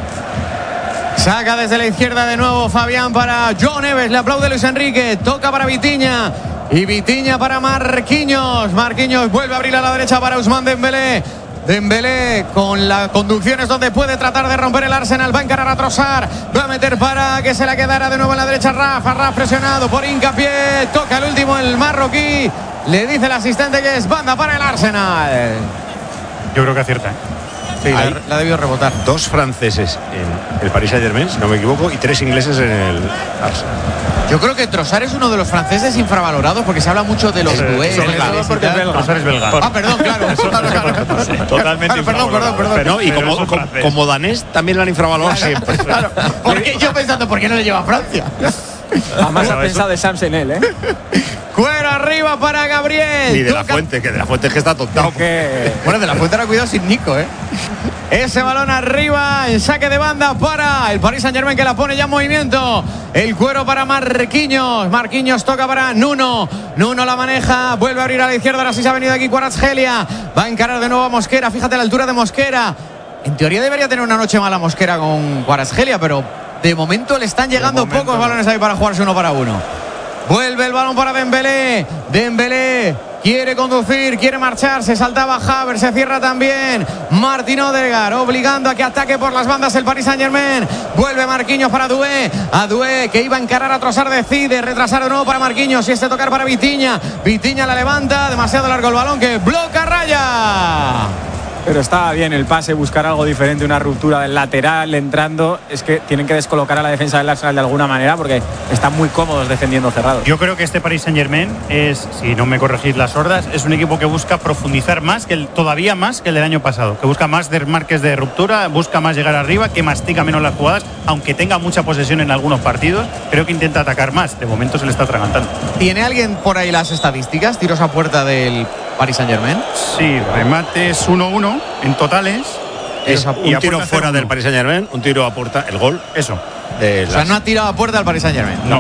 Saca desde la izquierda de nuevo Fabián para John Neves. Le aplaude Luis Enrique. Toca para Vitinha. Y Vitinha para Marquinhos. Marquinhos vuelve a abrir a la derecha para Ousmane Dembélé. Dembélé con la conducción es donde puede tratar de romper el Arsenal. Va a encarar a Trossard. Va a meter para que se la quedara de nuevo en la derecha Rafa. Rafa presionado por Hincapié. Toca el último el marroquí. Le dice el asistente que es banda para el Arsenal. Yo creo que acierta, ¿eh? Sí, la, la debió rebotar. Dos franceses en el Paris Saint-Germain, si no me equivoco, y tres ingleses en el Arsenal. Yo creo que Trossard es uno de los franceses infravalorados porque se habla mucho de los sí, duelos. Porque es belga. Trossard es belga. Ah, perdón, claro. claro, claro. Sí, totalmente claro, perdón, perdón, perdón. No, y como, como, como danés también lo han infravalorado claro, siempre. Claro. Porque yo pensando, ¿por qué no le lleva a Francia? Jamás ha pensado de Sams en él, ¿eh? Cuero arriba para Gabriel. Ni de Toca. La Fuente, que de la Fuente es que está tontado. Que... Bueno, de la Fuente ahora cuidado sin Nico, ¿eh? Ese balón arriba, el saque de banda para el Paris Saint-Germain, que la pone ya en movimiento. El cuero para Marquinhos. Marquinhos toca para Nuno. Nuno la maneja, vuelve a abrir a la izquierda. Ahora sí se ha venido aquí Kvaratskhelia. Va a encarar de nuevo a Mosquera. Fíjate la altura de Mosquera. En teoría debería tener una noche mala Mosquera con Kvaratskhelia, pero de momento le están llegando momento, pocos no. balones ahí para jugarse uno para uno. Vuelve el balón para Dembélé. Dembélé quiere conducir, quiere marchar, se saltaba Havertz, se cierra también Martin Odegaard, obligando a que ataque por las bandas el Paris Saint-Germain. Vuelve Marquinhos para Doué, a Doué que iba a encarar a Trossard, decide retrasar de nuevo para Marquinhos y este tocar para Vitinha. Vitinha la levanta, demasiado largo el balón que bloca raya. Pero estaba bien el pase, buscar algo diferente, una ruptura del lateral entrando. Es que tienen que descolocar a la defensa del Arsenal de alguna manera porque están muy cómodos defendiendo cerrados. Yo creo que este Paris Saint-Germain es, si no me corregís las sordas, es un equipo que busca profundizar más, que el, todavía más que el del año pasado, que busca más desmarques de ruptura, busca más llegar arriba, que mastica menos las jugadas, aunque tenga mucha posesión en algunos partidos. Creo que intenta atacar más, de momento se le está atragantando. ¿Tiene alguien por ahí las estadísticas? Tiros a puerta del Paris Saint-Germain. Sí, remates uno uno en totales. Es un tiro fuera del Paris Saint-Germain, un tiro a puerta, el gol. Eso. O sea, no ha tirado a puerta al Paris Saint-Germain. No.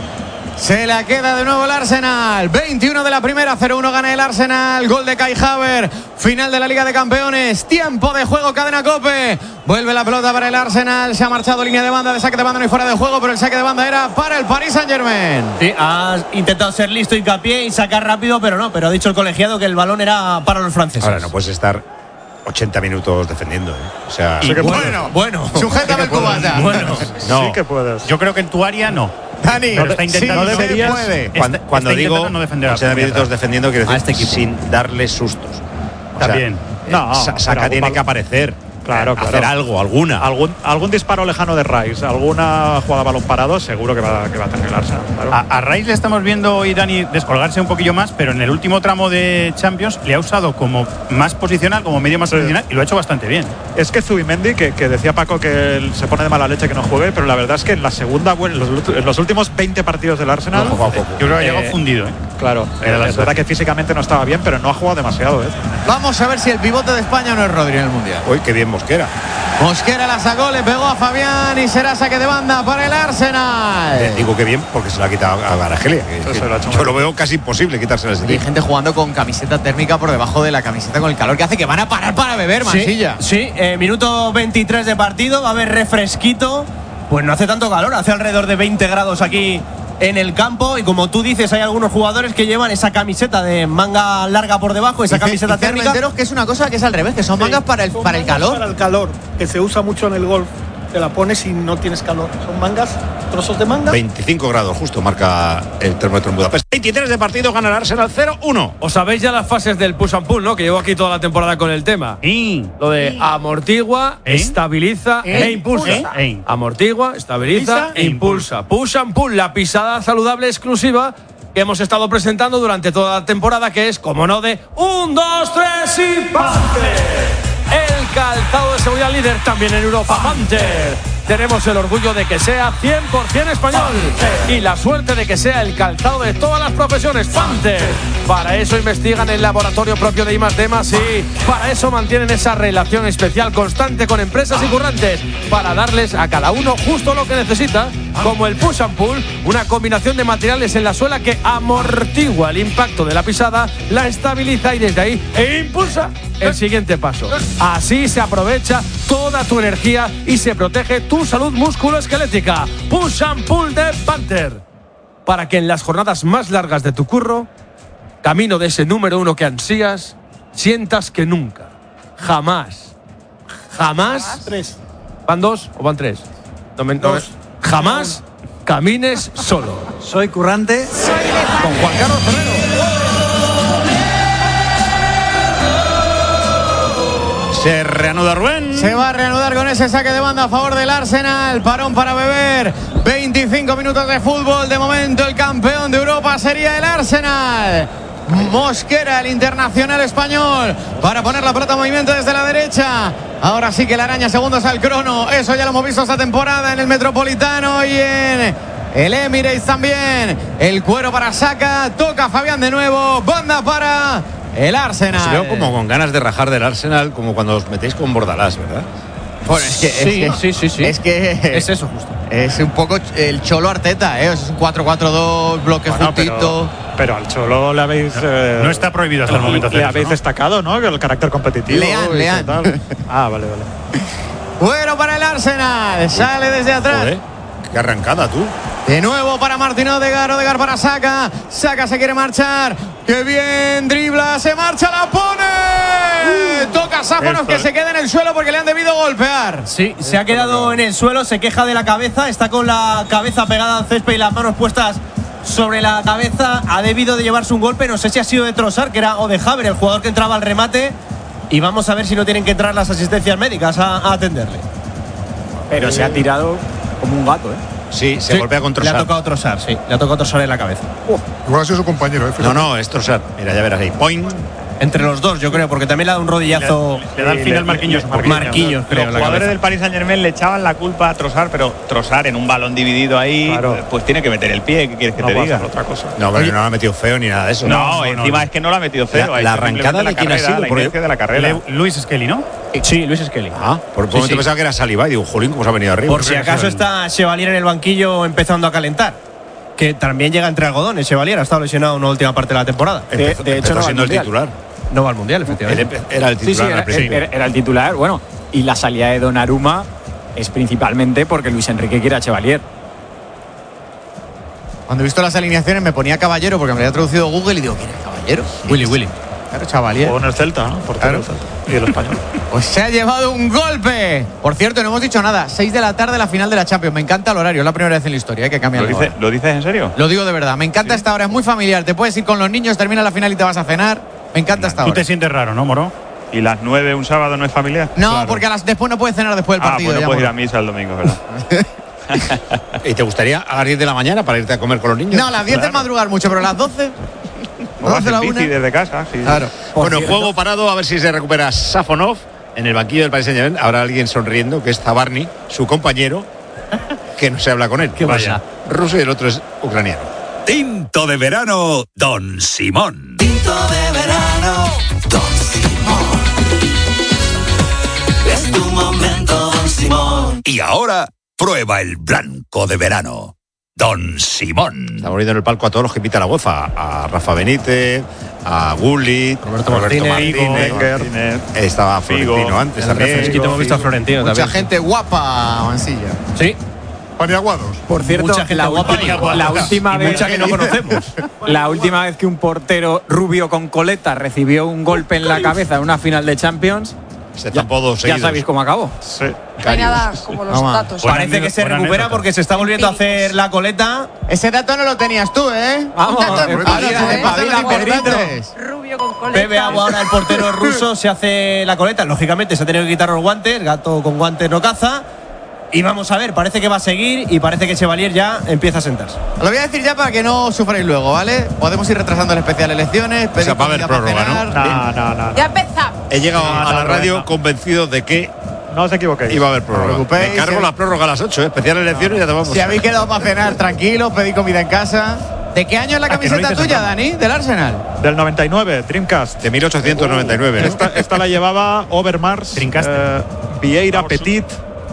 Se la queda de nuevo el Arsenal. veintiuno de la primera, cero uno gana el Arsenal. Gol de Kai Havertz. Final de la Liga de Campeones. Tiempo de juego, cadena COPE. Vuelve la pelota para el Arsenal. Se ha marchado línea de banda, de saque de banda no hay fuera de juego, pero el saque de banda era para el Paris Saint-Germain. Sí, ha intentado ser listo, hincapié y sacar rápido, pero no. Pero ha dicho el colegiado que el balón era para los franceses. Ahora no puedes estar ochenta minutos defendiendo, ¿eh? O sea, sí que bueno, bueno, sujétame el cubata. Bueno, no. sí que puedes. Yo creo que en tu área no. Dani, no está intentando, sí, no deberías, puede. Cuando, está, cuando está digo no defender ochenta minutos defendiendo, quiero decir a este equipo. sin darle sustos. O También. Sea, No, Sa- Saka pero tiene algún que aparecer. Claro, hacer claro. algo, alguna. Algún, algún disparo lejano de Rice, alguna jugada a balón parado, seguro que va, que va a tener el Arsenal. Claro. A, a Rice le estamos viendo hoy, Dani, descolgarse un poquillo más, pero en el último tramo de Champions le ha usado como más posicional, como medio más Sí. posicional, y lo ha hecho bastante bien. Es que Zubimendi, que, que decía Paco que él se pone de mala leche que no juegue, pero la verdad es que en la segunda, bueno, en los, en los últimos veinte partidos del Arsenal, No, poco a poco. Yo creo que ha llegado Eh, fundido, ¿eh? claro, Era la es verdad que físicamente no estaba bien, pero no ha jugado demasiado, ¿eh? Vamos a ver si el pivote de España no es Rodri en el Mundial. Uy, qué bien Mosquera. Mosquera la sacó, le pegó a Fabián y será saque de banda para el Arsenal. Eh, digo que bien porque se la ha quitado a Garagelia. que- que se lo ha hecho yo mal. lo veo casi imposible quitársela ese Hay tío. gente jugando con camiseta térmica por debajo de la camiseta con el calor que hace que van a parar para beber, Mansilla. Sí, sí, eh, minuto veintitrés de partido, va a haber refresquito. Pues no hace tanto calor, hace alrededor de veinte grados aquí en el campo. Y como tú dices, hay algunos jugadores que llevan esa camiseta de manga larga por debajo, esa Dice- camiseta dice térmica. Renteros que es una cosa que es al revés, que son mangas para el, Son para el mangas calor. Para el calor, que se usa mucho en el golf. Te la pones y no tienes calor. Son mangas, trozos de manga. veinticinco grados justo marca el termómetro en Budapest. veintitrés de partido, gana el Arsenal cero uno. Os sabéis ya las fases del push and pull, ¿no? Que llevo aquí toda la temporada con el tema. Y Lo de amortigua, ¿Eh? estabiliza ¿Eh? e impulsa. ¿Eh? ¿Eh? Amortigua, estabiliza e impulsa. Push and pull, la pisada saludable exclusiva que hemos estado presentando durante toda la temporada, que es, como no, de un, dos, tres y ¡Panther! El calzado de seguridad líder también en Europa. Panther. Tenemos el orgullo de que sea cien por ciento español y la suerte de que sea el calzado de todas las profesiones. Panther. Para eso investigan el laboratorio propio de I más D más I. Para eso mantienen esa relación especial constante con empresas y currantes. Para darles a cada uno justo lo que necesita, como el push and pull, una combinación de materiales en la suela que amortigua el impacto de la pisada, la estabiliza y desde ahí e impulsa el siguiente paso. Así se aprovecha toda tu energía y se protege tu salud musculoesquelética. Push and pull de Panther. Para que en las jornadas más largas de tu curro, camino de ese número uno que ansías, sientas que nunca, jamás, jamás. Tres. ¿Van dos o van tres? No me- no me- jamás camines solo. Soy currante. Con Juan Carlos Ferrero. Se reanuda Rubén. Se va a reanudar con ese saque de banda a favor del Arsenal. Parón para beber. veinticinco minutos de fútbol. De momento el campeón de Europa sería el Arsenal. Mosquera, el internacional español, para poner la pelota en movimiento desde la derecha. Ahora sí que la araña segundos al crono. Eso ya lo hemos visto esta temporada en el Metropolitano y en el Emirates también. El cuero para Saka. Toca Fabián de nuevo. Banda para el Arsenal. Os veo como con ganas de rajar del Arsenal, como cuando os metéis con Bordalás, ¿verdad? Bueno, es que, es Sí, que, sí, sí, sí. Es que Es eso justo. es un poco el Cholo Arteta, ¿eh? Es un cuatro cuatro dos, bloque Bueno, juntito. pero, pero al Cholo le habéis. eh, No está prohibido hasta el momento hacer Le eso, habéis ¿no? destacado, ¿no? Que el carácter competitivo. Lean, y Lean. tal. Ah, vale, vale. Bueno para el Arsenal. Sale desde atrás. Joder, qué arrancada tú. De nuevo para Martín Odegaard, Odegaard para Saka. Saka se quiere marchar. ¡Qué bien! Dribla, se marcha, la pone. Uh, Toca a Sáfonos que se queda en el suelo porque le han debido golpear. Sí, se ha quedado en el suelo, se queja de la cabeza, está con la cabeza pegada al césped y las manos puestas sobre la cabeza. Ha debido de llevarse un golpe, no sé si ha sido de Trossard, que era o de Haver, el jugador que entraba al remate. Y vamos a ver si no tienen que entrar las asistencias médicas a, a atenderle. Pero se ha tirado como un gato, ¿eh? Sí, se Sí, golpea con Trossard. Le ha tocado Trossard, sí. Le ha tocado Trossard en la cabeza. Igual ha sido su compañero, ¿eh? No, no, es Trossard. Mira, ya verás ahí. Point. Entre los dos, yo creo, porque también le ha dado un rodillazo. Le, le da al final Marquinhos. Marquinhos, creo. Los jugadores del Paris Saint-Germain le echaban la culpa a Trossard, pero Trossard en un balón dividido ahí, claro, pues tiene que meter el pie. ¿Qué quieres que no te diga? Otra cosa. No, pero no lo ha metido feo ni nada de eso. No, no encima no. es que no lo ha metido feo. La, ahí la simplemente arrancada la de quién ha carrera, sido. la Por inercia de la carrera. Le- Luis Skelly, ¿no? Sí, Luis Skelly. Ah, por un Sí, momento sí. pensaba que era Saliba y digo, jolín, cómo se ha venido arriba. Por si acaso está Chevalier en el banquillo empezando a calentar. Que también llega entre algodones. Chevalier ha estado lesionado en una última parte de la temporada. De, de hecho, Empezó no va al siendo el Mundial. titular. No va al mundial, Él efectivamente. empe- era el Sí, sí, titular era, al principio. era- era el titular. Bueno, y la salida de Donnarumma es principalmente porque Luis Enrique quiere a Chevalier. Cuando he visto las alineaciones me ponía Caballero porque me había traducido Google y digo, ¿quién es Caballero? Willy, Willy. Claro, Chavalier. O en el Celta, ¿no? Portero Claro. del Celta. Y el español. Pues se ha llevado un golpe. Por cierto, no hemos dicho nada. seis de la tarde, la final de la Champions. Me encanta el horario. Es la primera vez en la historia. Hay que cambiar ¿Lo, dice- ¿Lo dices en serio? Lo digo de verdad. Me encanta esta hora. Es muy familiar. Te puedes ir con los niños, termina la final y te vas a cenar. Me encanta esta Tú hora. te sientes raro, ¿no, Moro? ¿Y las nueve un sábado no es familiar? No, Claro. porque a las, después no puedes cenar después del Ah, partido. pues no ya, puedes ir Moro. a misa el domingo, ¿verdad? ¿Y te gustaría a las diez de la mañana para irte a comer con los niños? No, a las diez es madrugar mucho, pero a las doce. O vas doce la en bici una. desde casa. Sí. Claro. Bueno, juego parado, a ver si se recupera Safonov en el banquillo del Paris Saint-Germain. Habrá alguien sonriendo, que es Zabarny, su compañero, que no se habla con él. ¿Qué Vaya. pasa? Ruso y el otro es ucraniano. Tinto de verano, Don Simón. Tinto de verano, Don Simón. Es tu momento, Don Simón. Y ahora, prueba el blanco de verano, Don Simón. Estamos viendo en el palco a todos los que invita la UEFA. A Rafa Benítez, a Gullit, Roberto Martínez, Wenger. Estaba Figo. Florentino antes En el también. refresquito hemos visto a Florentino Mucha también. gente guapa, Mansilla. Sí. Paniaguados. Por cierto, Mucha gente la, guapa última, y la guapa. última Y vez mucha que no conocemos. La última vez que un portero rubio con coleta recibió un golpe en la cabeza en una final de Champions, Se estampó dos ya seguidos. sabéis cómo acabó. Sí. No hay nada como los Vamos. datos. Buena Parece que se buena recupera anécdota. porque se está volviendo a hacer la coleta. Ese dato no lo tenías tú, ¿eh? Vamos, Ahora espabila, te pasan los espabila, Pedrito. importantes. Rubio con coleta. Bebe agua ahora el portero ruso, se hace la coleta. Lógicamente se ha tenido que quitar los guantes. Gato con guantes no caza. Y vamos a ver, parece que va a seguir y parece que Chevalier ya empieza a sentarse. Lo voy a decir ya para que no sufráis luego, ¿vale? Podemos ir retrasando el especial elecciones. O sea, va a haber prórroga, ¿no? No, no, no. Ya empezamos. He llegado No, a la no, radio no. convencido de que No os equivoquéis. iba a haber prórroga. No os preocupéis, Me cargo si- la prórroga a las ocho, ¿eh? Especial elecciones y ya te vamos. Si habéis quedado para cenar tranquilos, pedid comida en casa. ¿De qué año es la Ah, que no camiseta dices tuya, nada. Dani? ¿Del Arsenal? Del noventa y nueve, Dreamcast. De mil ochocientos noventa y nueve, ¿no? Esta, esta la llevaba Overmars, Dreamcaster. eh, Vieira, Petit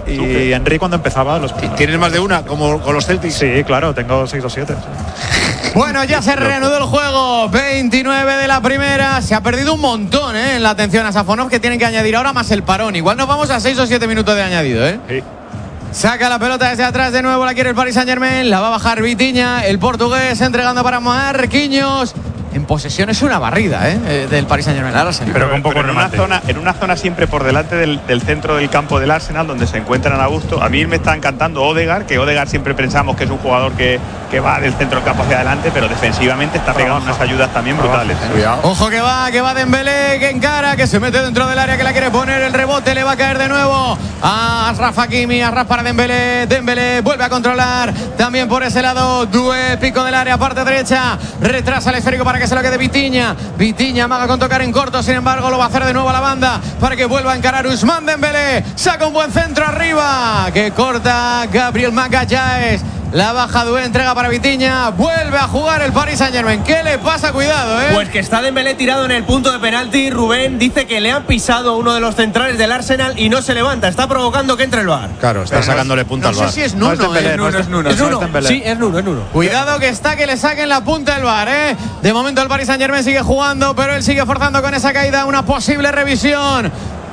y Henry cuando empezaba los primeros. ¿Tienes más de una, como con los Celtics? Sí, claro, tengo seis o siete. sí. Bueno, ya se reanudó el juego. veintinueve de la primera. Se ha perdido un montón, ¿eh? En la atención a Safonov, que tienen que añadir ahora más el parón. Igual nos vamos a seis o siete minutos de añadido, ¿eh? Sí. Saca la pelota desde atrás de nuevo, la quiere el Paris Saint-Germain, la va a bajar Vitinha, el portugués entregando para Marquinhos. En posesión es una barrida, ¿eh? eh, del Paris Saint-Germain. Ahora sí. Pero con poco en una remate. zona en una zona siempre por delante del, del centro del campo del Arsenal, donde se encuentran a gusto. A mí me está encantando Odegaard, que Odegaard siempre pensamos que es un jugador que, que va del centro del campo hacia adelante, pero defensivamente está pegando unas ayudas también brutales. ¿eh? Ojo que va, que va Dembélé, que encara, que se mete dentro del área, que la quiere poner, el rebote le va a caer de nuevo a Ashraf Hakimi, Ashraf para Dembélé, Dembélé vuelve a controlar, también por ese lado, Doué, pico del área, parte derecha, retrasa el esférico para que se lo quede Vitinha, Vitinha amaga con tocar en corto, sin embargo lo va a hacer de nuevo a la banda, para que vuelva a encarar Ousmane Dembélé, saca un buen centro arriba, que corta Gabriel Magalhaes. La baja Doué, entrega para Vitinha. Vuelve a jugar el Paris Saint-Germain. ¿Qué le pasa? Cuidado, ¿eh? Pues que está Dembélé tirado en el punto de penalti. Rubén dice que le han pisado uno de los centrales del Arsenal y no se levanta. Está provocando que entre el V A R. Claro, está sacándole punta No al sé bar. si es Nuno, No es Dembélé, ¿eh? no es Es Nuno. No es Dembélé. Sí, es Nuno, es Nuno. Cuidado que está que le saquen la punta del V A R, ¿eh? De momento el Paris Saint-Germain sigue jugando, pero él sigue forzando con esa caída una posible revisión.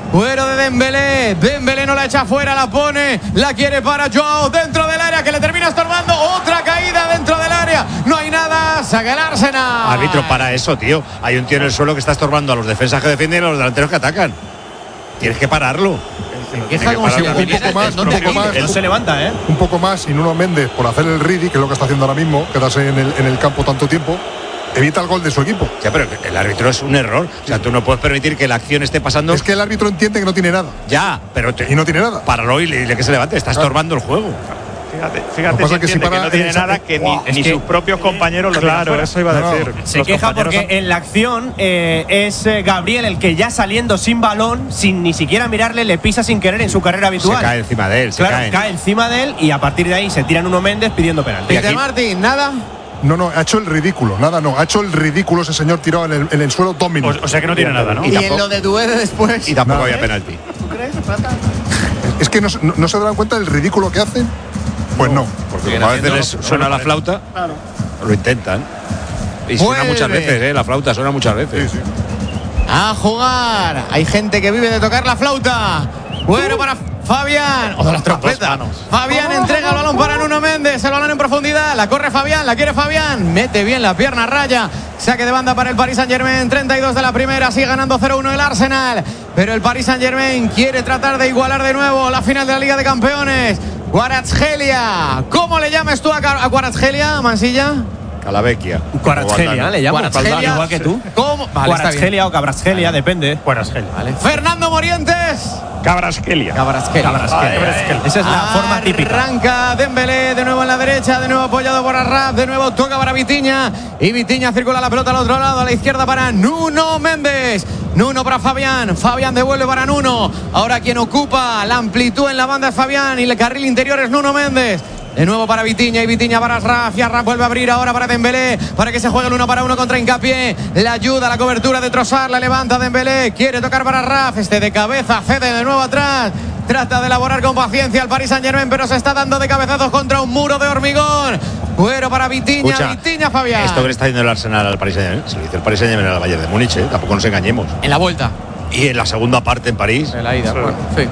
Fuera de Dembélé. Dembélé no la echa fuera, la pone. La quiere para Joao dentro del área, que le termina estorbando. Otra caída dentro del área. No hay nada. Saca el Arsenal. Árbitro, para eso, tío. Hay un tío en el suelo que está estorbando a los defensas que defienden y a los delanteros que atacan. Tienes que pararlo. Queja como si un poco más, un poco más. Él se levanta, ¿eh? Un poco más y Nuno Méndez, por hacer el ridículo, que es lo que está haciendo ahora mismo, quedarse en el, en el campo tanto tiempo, evita el gol de su equipo. Ya, pero el árbitro es un error. O sea, tú no puedes permitir que la acción esté pasando. Es que el árbitro entiende que no tiene nada. Ya, pero te... y no tiene nada. Páralo y dile que se levante. Está estorbando el juego. Fíjate, fíjate si que, si que no tiene nada que ni, ni que, sus propios compañeros lo Claro, fuera. Eso iba a decir. No. Se queja porque son... en la acción eh, es eh, Gabriel el que ya saliendo sin balón, sin ni siquiera mirarle, le pisa sin querer en su carrera habitual. Se cae encima de él. Se claro, cae, cae encima de él y a partir de ahí se tira Nuno Méndez pidiendo penalti. Peter Martín, nada. No, no, ha hecho el ridículo, nada, no, ha hecho el ridículo ese señor tirado en el, en el suelo dos minutos. O, o sea que no tiene nada, ¿no? Y, y tampoco, en lo de Duede después. Y tampoco nada. Había penalti. ¿Tú crees, Plata? Es que no, no, no se dan cuenta del ridículo que hacen. Pues no, porque como a veces les suena la flauta, claro. Lo intentan. Y suena Vuelve. muchas veces, ¿eh? La flauta suena muchas veces. Sí, sí. A jugar. Hay gente que vive de tocar la flauta. Bueno uh. para Fabián. O de las trompetas. Fabián oh. entrega el balón para Nuno Méndez. El balón en profundidad. La corre Fabián. La quiere Fabián. Mete bien la pierna raya. Saque de banda para el Paris Saint-Germain. treinta y dos de la primera. Sigue ganando cero uno el Arsenal. Pero el Paris Saint-Germain quiere tratar de igualar de nuevo la final de la Liga de Campeones. Kvaratskhelia. ¿Cómo le llamas tú a Kvaratskhelia, Mansilla? Calavecchia. Kvaratskhelia, le llamo. Kvaratskhelia, igual que tú. ¿Cómo? Vale, Kvaratskhelia o Kvaratskhelia, depende. Kvaratskhelia, vale. Fernando Morientes. Kvaratskhelia. Kvaratskhelia. Esa es la forma típica. Arranca Dembélé de nuevo en la derecha, de nuevo apoyado por Arraf, de nuevo toca para Vitinha y Vitinha circula la pelota al otro lado, a la izquierda para Nuno Méndez. Nuno para Fabián, Fabián devuelve para Nuno. Ahora quien ocupa la amplitud en la banda es Fabián y el carril interior es Nuno Méndez. De nuevo para Vitinha y Vitinha para Arraf. Y Arraf vuelve a abrir ahora para Dembélé para que se juegue el uno para uno contra Hincapié. Le ayuda la cobertura de Trossard. La levanta Dembélé. Quiere tocar para Arraf. Este de cabeza cede de nuevo atrás. Trata de elaborar con paciencia al Paris Saint-Germain, pero se está dando de cabezazos contra un muro de hormigón. Fuero para Vitinha. Escucha, Vitinha, Fabián. Esto que le está haciendo el Arsenal al Paris Saint-Germain, se lo hizo el Paris Saint-Germain al Bayern de Múnich, ¿eh? Tampoco nos engañemos. En la vuelta. Y en la segunda parte en París. En la ida, sí. Bueno, sí.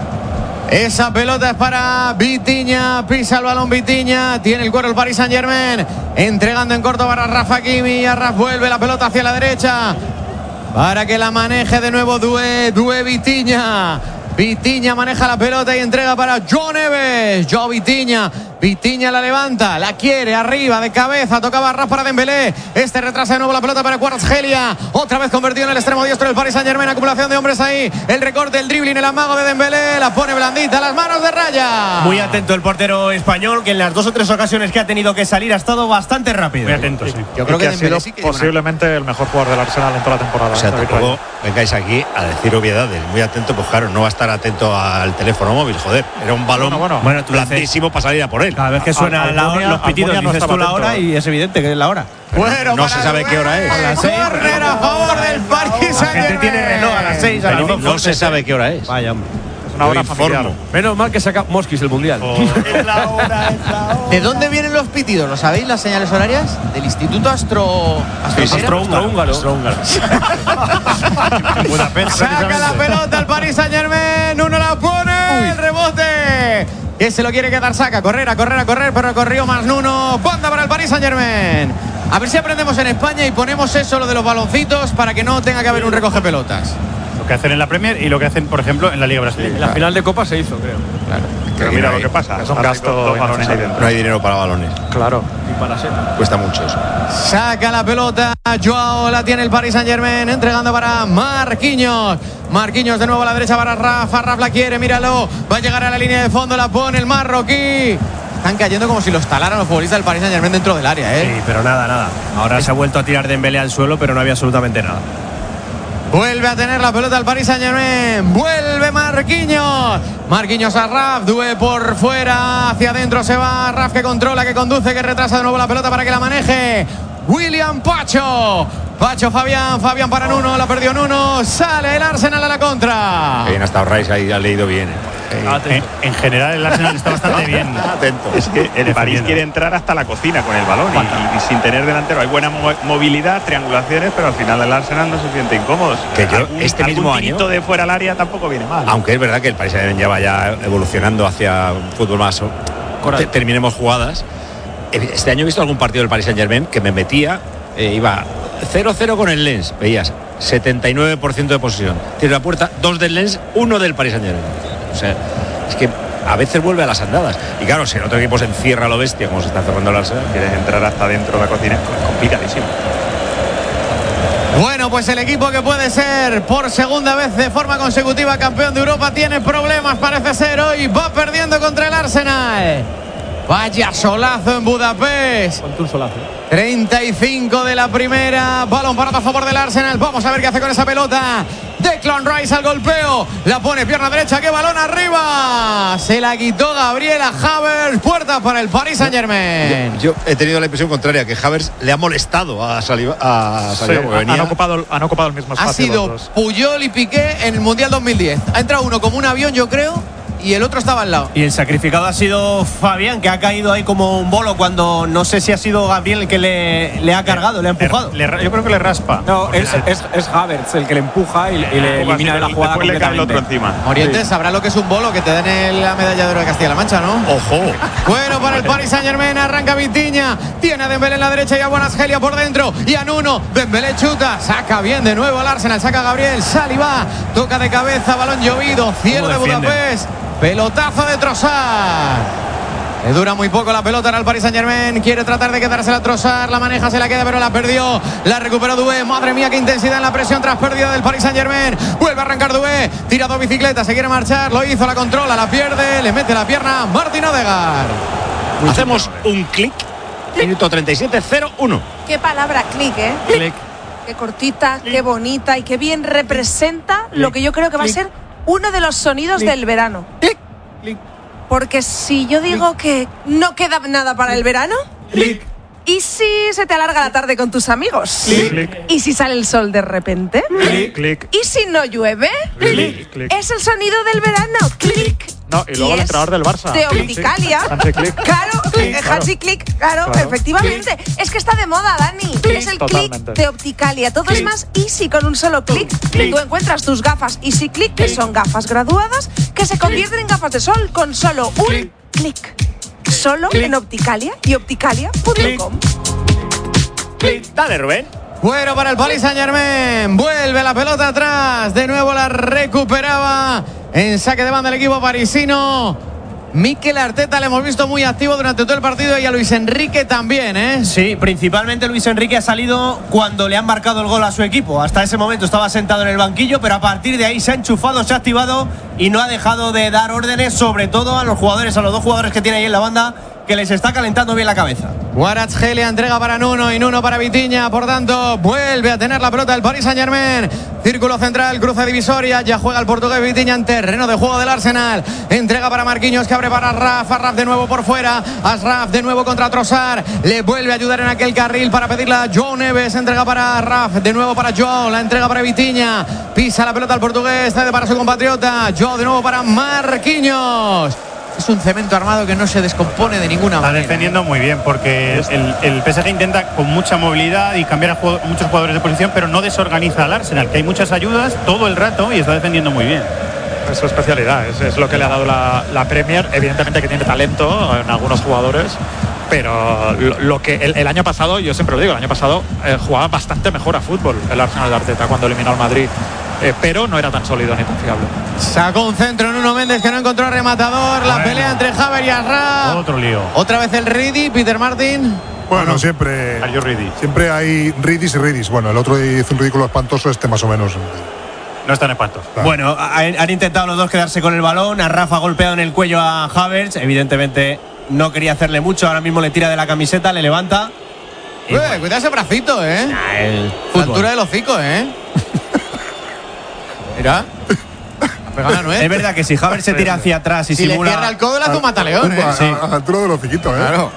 Esa pelota es para Vitinha, pisa el balón Vitinha, tiene el cuero el Paris Saint-Germain, entregando en corto para Rafa Hakimi, Arraf vuelve la pelota hacia la derecha para que la maneje de nuevo Due, Due Vitinha. Vitinha maneja la pelota y entrega para Joe Neves. Joe Vitinha. Vitinha la levanta, la quiere arriba de cabeza, tocaba Arraf para Dembélé. Este retrasa de nuevo la pelota para Kvaratskhelia. Otra vez convertido en el extremo diestro del Paris Saint-Germain. Acumulación de hombres ahí. El recorte, el dribbling, el amago de Dembélé. La pone blandita, las manos de raya. Muy atento el portero español, que en las dos o tres ocasiones que ha tenido que salir ha estado bastante rápido. Muy atento, sí. Yo creo que, que ha sido sí que posiblemente una... el mejor jugador del Arsenal en toda la temporada. O sea, tampoco vengáis aquí a decir obviedades. Muy atento, pues claro, no va a estar atento al teléfono móvil, joder. Era un balón bueno, bueno. Bueno, blandísimo para salir a por él. Cada vez que suena a, la hora, los pitidos no dices tú la hora y es evidente que es la hora. Bueno, no se sabe qué hora es. A las seis. Correr a favor del Paris Saint-Germain. La gente tiene reloj a las seis. A las no, no se sabe qué hora es. Vaya, hombre. Una hora familiar. Menos mal que saca Mosquis el mundial. Oh. Es la hora, es la hora. ¿De dónde vienen los pitidos? ¿Lo sabéis? Las señales horarias del Instituto Astro Astrohúngaro. Astrohúngaro. Saca la pelota el Paris Saint-Germain. Uno la pone. Uy. El rebote. Que se lo quiere quedar Saca. Correr, a correr, a correr. Pero corrió más Nuno. Banda para el Paris Saint-Germain. A ver si aprendemos en España y ponemos eso, lo de los baloncitos, para que no tenga que haber un recoge pelotas. Lo que hacen en la Premier y lo que hacen, por ejemplo, en la Liga Brasileña. En la final de Copa se hizo, creo. Claro. Pero mira lo que pasa. Es un gasto. Balones ahí dentro. No hay dinero para balones. Claro. Y para seta. Cuesta mucho eso. Saca la pelota. Joao la tiene el Paris Saint-Germain. Entregando para Marquinhos. Marquinhos de nuevo a la derecha para Rafa. Rafa la quiere, míralo. Va a llegar a la línea de fondo. La pone el marroquí. Están cayendo como si los talaran los futbolistas del Paris Saint-Germain dentro del área, ¿eh? Sí, pero nada, nada. Ahora se ha vuelto a tirar Dembélé al suelo, pero no había absolutamente nada. Vuelve a tener la pelota el Paris Saint-Germain. Vuelve Marquinhos. Marquinhos a Raf. Due por fuera. Hacia adentro se va. Raf que controla, que conduce, que retrasa de nuevo la pelota para que la maneje William Pacho. Pacho Fabián. Fabián para Nuno. La perdió Nuno. Sale el Arsenal a la contra. Bien, hasta Rice ahí ha leído bien. En, en general el Arsenal está bastante bien. Atento. Es que el París quiere entrar hasta la cocina con el balón y, y, y sin tener delantero. Hay buena mo movilidad, triangulaciones, pero al final el Arsenal no se siente incómodos. Que yo algún, este mismo algún tirito año de fuera al área tampoco viene mal. Aunque es verdad que el Paris Saint-Germain ya vaya evolucionando hacia un fútbol más. Te, terminemos jugadas. Este año he visto algún partido del Paris Saint-Germain que me metía, eh, iba cero cero con el Lens, veías setenta y nueve por ciento de posesión. Tiene la puerta, dos del Lens, uno del Paris Saint-Germain. O sea, es que a veces vuelve a las andadas. Y claro, si el otro equipo se encierra a lo bestia, como se está cerrando el Arsenal, quieres entrar hasta dentro de la cocina, es complicadísimo. Bueno, pues el equipo que puede ser por segunda vez de forma consecutiva campeón de Europa tiene problemas, parece ser. Hoy va perdiendo contra el Arsenal. Vaya solazo en Budapest. Ponte un solazo. treinta y cinco de la primera. Balón parado a favor del Arsenal. Vamos a ver qué hace con esa pelota. Declan Rice al golpeo. La pone pierna derecha. ¡Qué balón arriba! Se la quitó Gabriela Havertz. Puerta para el Paris Saint-Germain. Yo, yo he tenido la impresión contraria, que Havertz le ha molestado a Saliba. A Saliba sí, venía... han, ocupado, han ocupado el mismo espacio. Ha sido Puyol y Piqué en el Mundial dos mil diez. Ha entrado uno como un avión, yo creo, y el otro estaba al lado. Y el sacrificado ha sido Fabián, que ha caído ahí como un bolo cuando no sé si ha sido Gabriel el que le, le ha cargado, le ha empujado. Le, le, yo creo que le raspa. No, es, es, es Havertz el que le empuja y, y le elimina de la jugada. Después le cae el otro encima. Oriente, sí. Sabrá lo que es un bolo, que te den el, la medalla de oro de Castilla-La Mancha, ¿no? Ojo. Bueno, para el Paris Saint-Germain arranca Vitinha. Tiene a Dembélé en la derecha y a Kvaratskhelia por dentro. Y a Nuno. Dembélé chuta. Saca bien de nuevo al Arsenal. Saca a Gabriel. Saliba. Toca de cabeza. Balón llovido. Cielo de Budapest. Pelotazo de Trossard. Le dura muy poco la pelota en el Paris Saint-Germain. Quiere tratar de quedársela a Trossard. La maneja, se la queda, pero la perdió. La recuperó Doué. Madre mía, qué intensidad en la presión tras pérdida del Paris Saint-Germain. Vuelve a arrancar Doué. Tira dos bicicletas. Se quiere marchar. Lo hizo, la controla, la pierde. Le mete la pierna Martin Odegaard. Hacemos un clic. Minuto treinta y siete, cero uno. Qué palabra clic, ¿eh? Clic. Qué cortita, qué bonita y qué bien representa lo que yo creo que va a ser uno de los sonidos Clic. del verano. Clic. Clic. Porque si yo digo que no queda nada para el verano, Clic. ¿y si se te alarga la tarde con tus amigos? Clic. ¿Y si sale el sol de repente? Clic. Clic. ¿Y si no llueve? Clic. Clic. Es el sonido del verano. Clic. No, y luego Y el es entrenador del Barça. de Clic. Opticalia. Hansi Click. Claro, Clic, eh, claro. Hansi Click, claro, Claro. efectivamente. Es que está de moda, Dani. Es el clic Totalmente. de Opticalia. Todo Clic. es más easy con un solo clic. Clic. Tú encuentras tus gafas Easy Click, que son gafas graduadas, que se convierten en gafas de sol con solo un Clic. clic. Solo Clic. en Opticalia y opticalia punto com. Dale, Rubén. Bueno, para el Paris Saint-Germain. Vuelve la pelota atrás. De nuevo la recuperaba. En saque de banda el equipo parisino. Mikel Arteta le hemos visto muy activo durante todo el partido y a Luis Enrique también, ¿eh? Sí, principalmente Luis Enrique ha salido cuando le han marcado el gol a su equipo. Hasta ese momento estaba sentado en el banquillo, pero a partir de ahí se ha enchufado, se ha activado y no ha dejado de dar órdenes, sobre todo a los jugadores, a los dos jugadores que tiene ahí en la banda, que les está calentando bien la cabeza. Kvaratskhelia entrega para Nuno y Nuno para Vitinha. Por tanto, vuelve a tener la pelota el Paris Saint-Germain. Círculo central, cruce divisoria. Ya juega el portugués Vitinha en terreno de juego del Arsenal. Entrega para Marquinhos, que abre para Raf. Raf de nuevo por fuera. Asraf de nuevo contra Trossard. Le vuelve a ayudar en aquel carril para pedirla a Joao Neves. Entrega para Raf. De nuevo para Joao. La entrega para Vitinha. Pisa la pelota al portugués. Cede para su compatriota. Joao de nuevo para Marquinhos. Es un cemento armado que no se descompone de ninguna Está manera. defendiendo muy bien porque el, el P S G intenta con mucha movilidad y cambiar a juego, muchos jugadores de posición, pero no desorganiza al Arsenal, que hay muchas ayudas todo el rato y está defendiendo muy bien. Es su especialidad, es, es lo que le ha dado la, la Premier. Evidentemente que tiene talento en algunos jugadores, pero lo, lo que el, el año pasado, yo siempre lo digo, el año pasado eh, jugaba bastante mejor a fútbol el Arsenal de Arteta cuando eliminó al Madrid, eh, pero no era tan sólido ni tan fiable. Sacó un centro en Nuno Méndez que no encontró rematador. La Bueno. pelea entre Havertz y Asraf. Otro lío. Otra vez el Ridi, Peter Martin. Bueno, siempre, Salió Ridi. siempre hay ridis y ridis. Bueno, el otro hizo un ridículo espantoso, este más o menos. No están espantos. Bueno, han, han intentado los dos quedarse con el balón. A Rafa ha golpeado en el cuello a Havertz. Evidentemente no quería hacerle mucho. Ahora mismo le tira de la camiseta, le levanta. Eh, cuidado ese bracito, ¿eh? Ah, el La fútbol. altura del hocico, ¿eh? Mira. Pega la nuez. Es verdad que si Havertz se tira hacia atrás y Si le simula. cierra el codo, le hace un mataleón, ¿eh? A, Sí. a la altura de los hociquitos, ¿eh? Claro.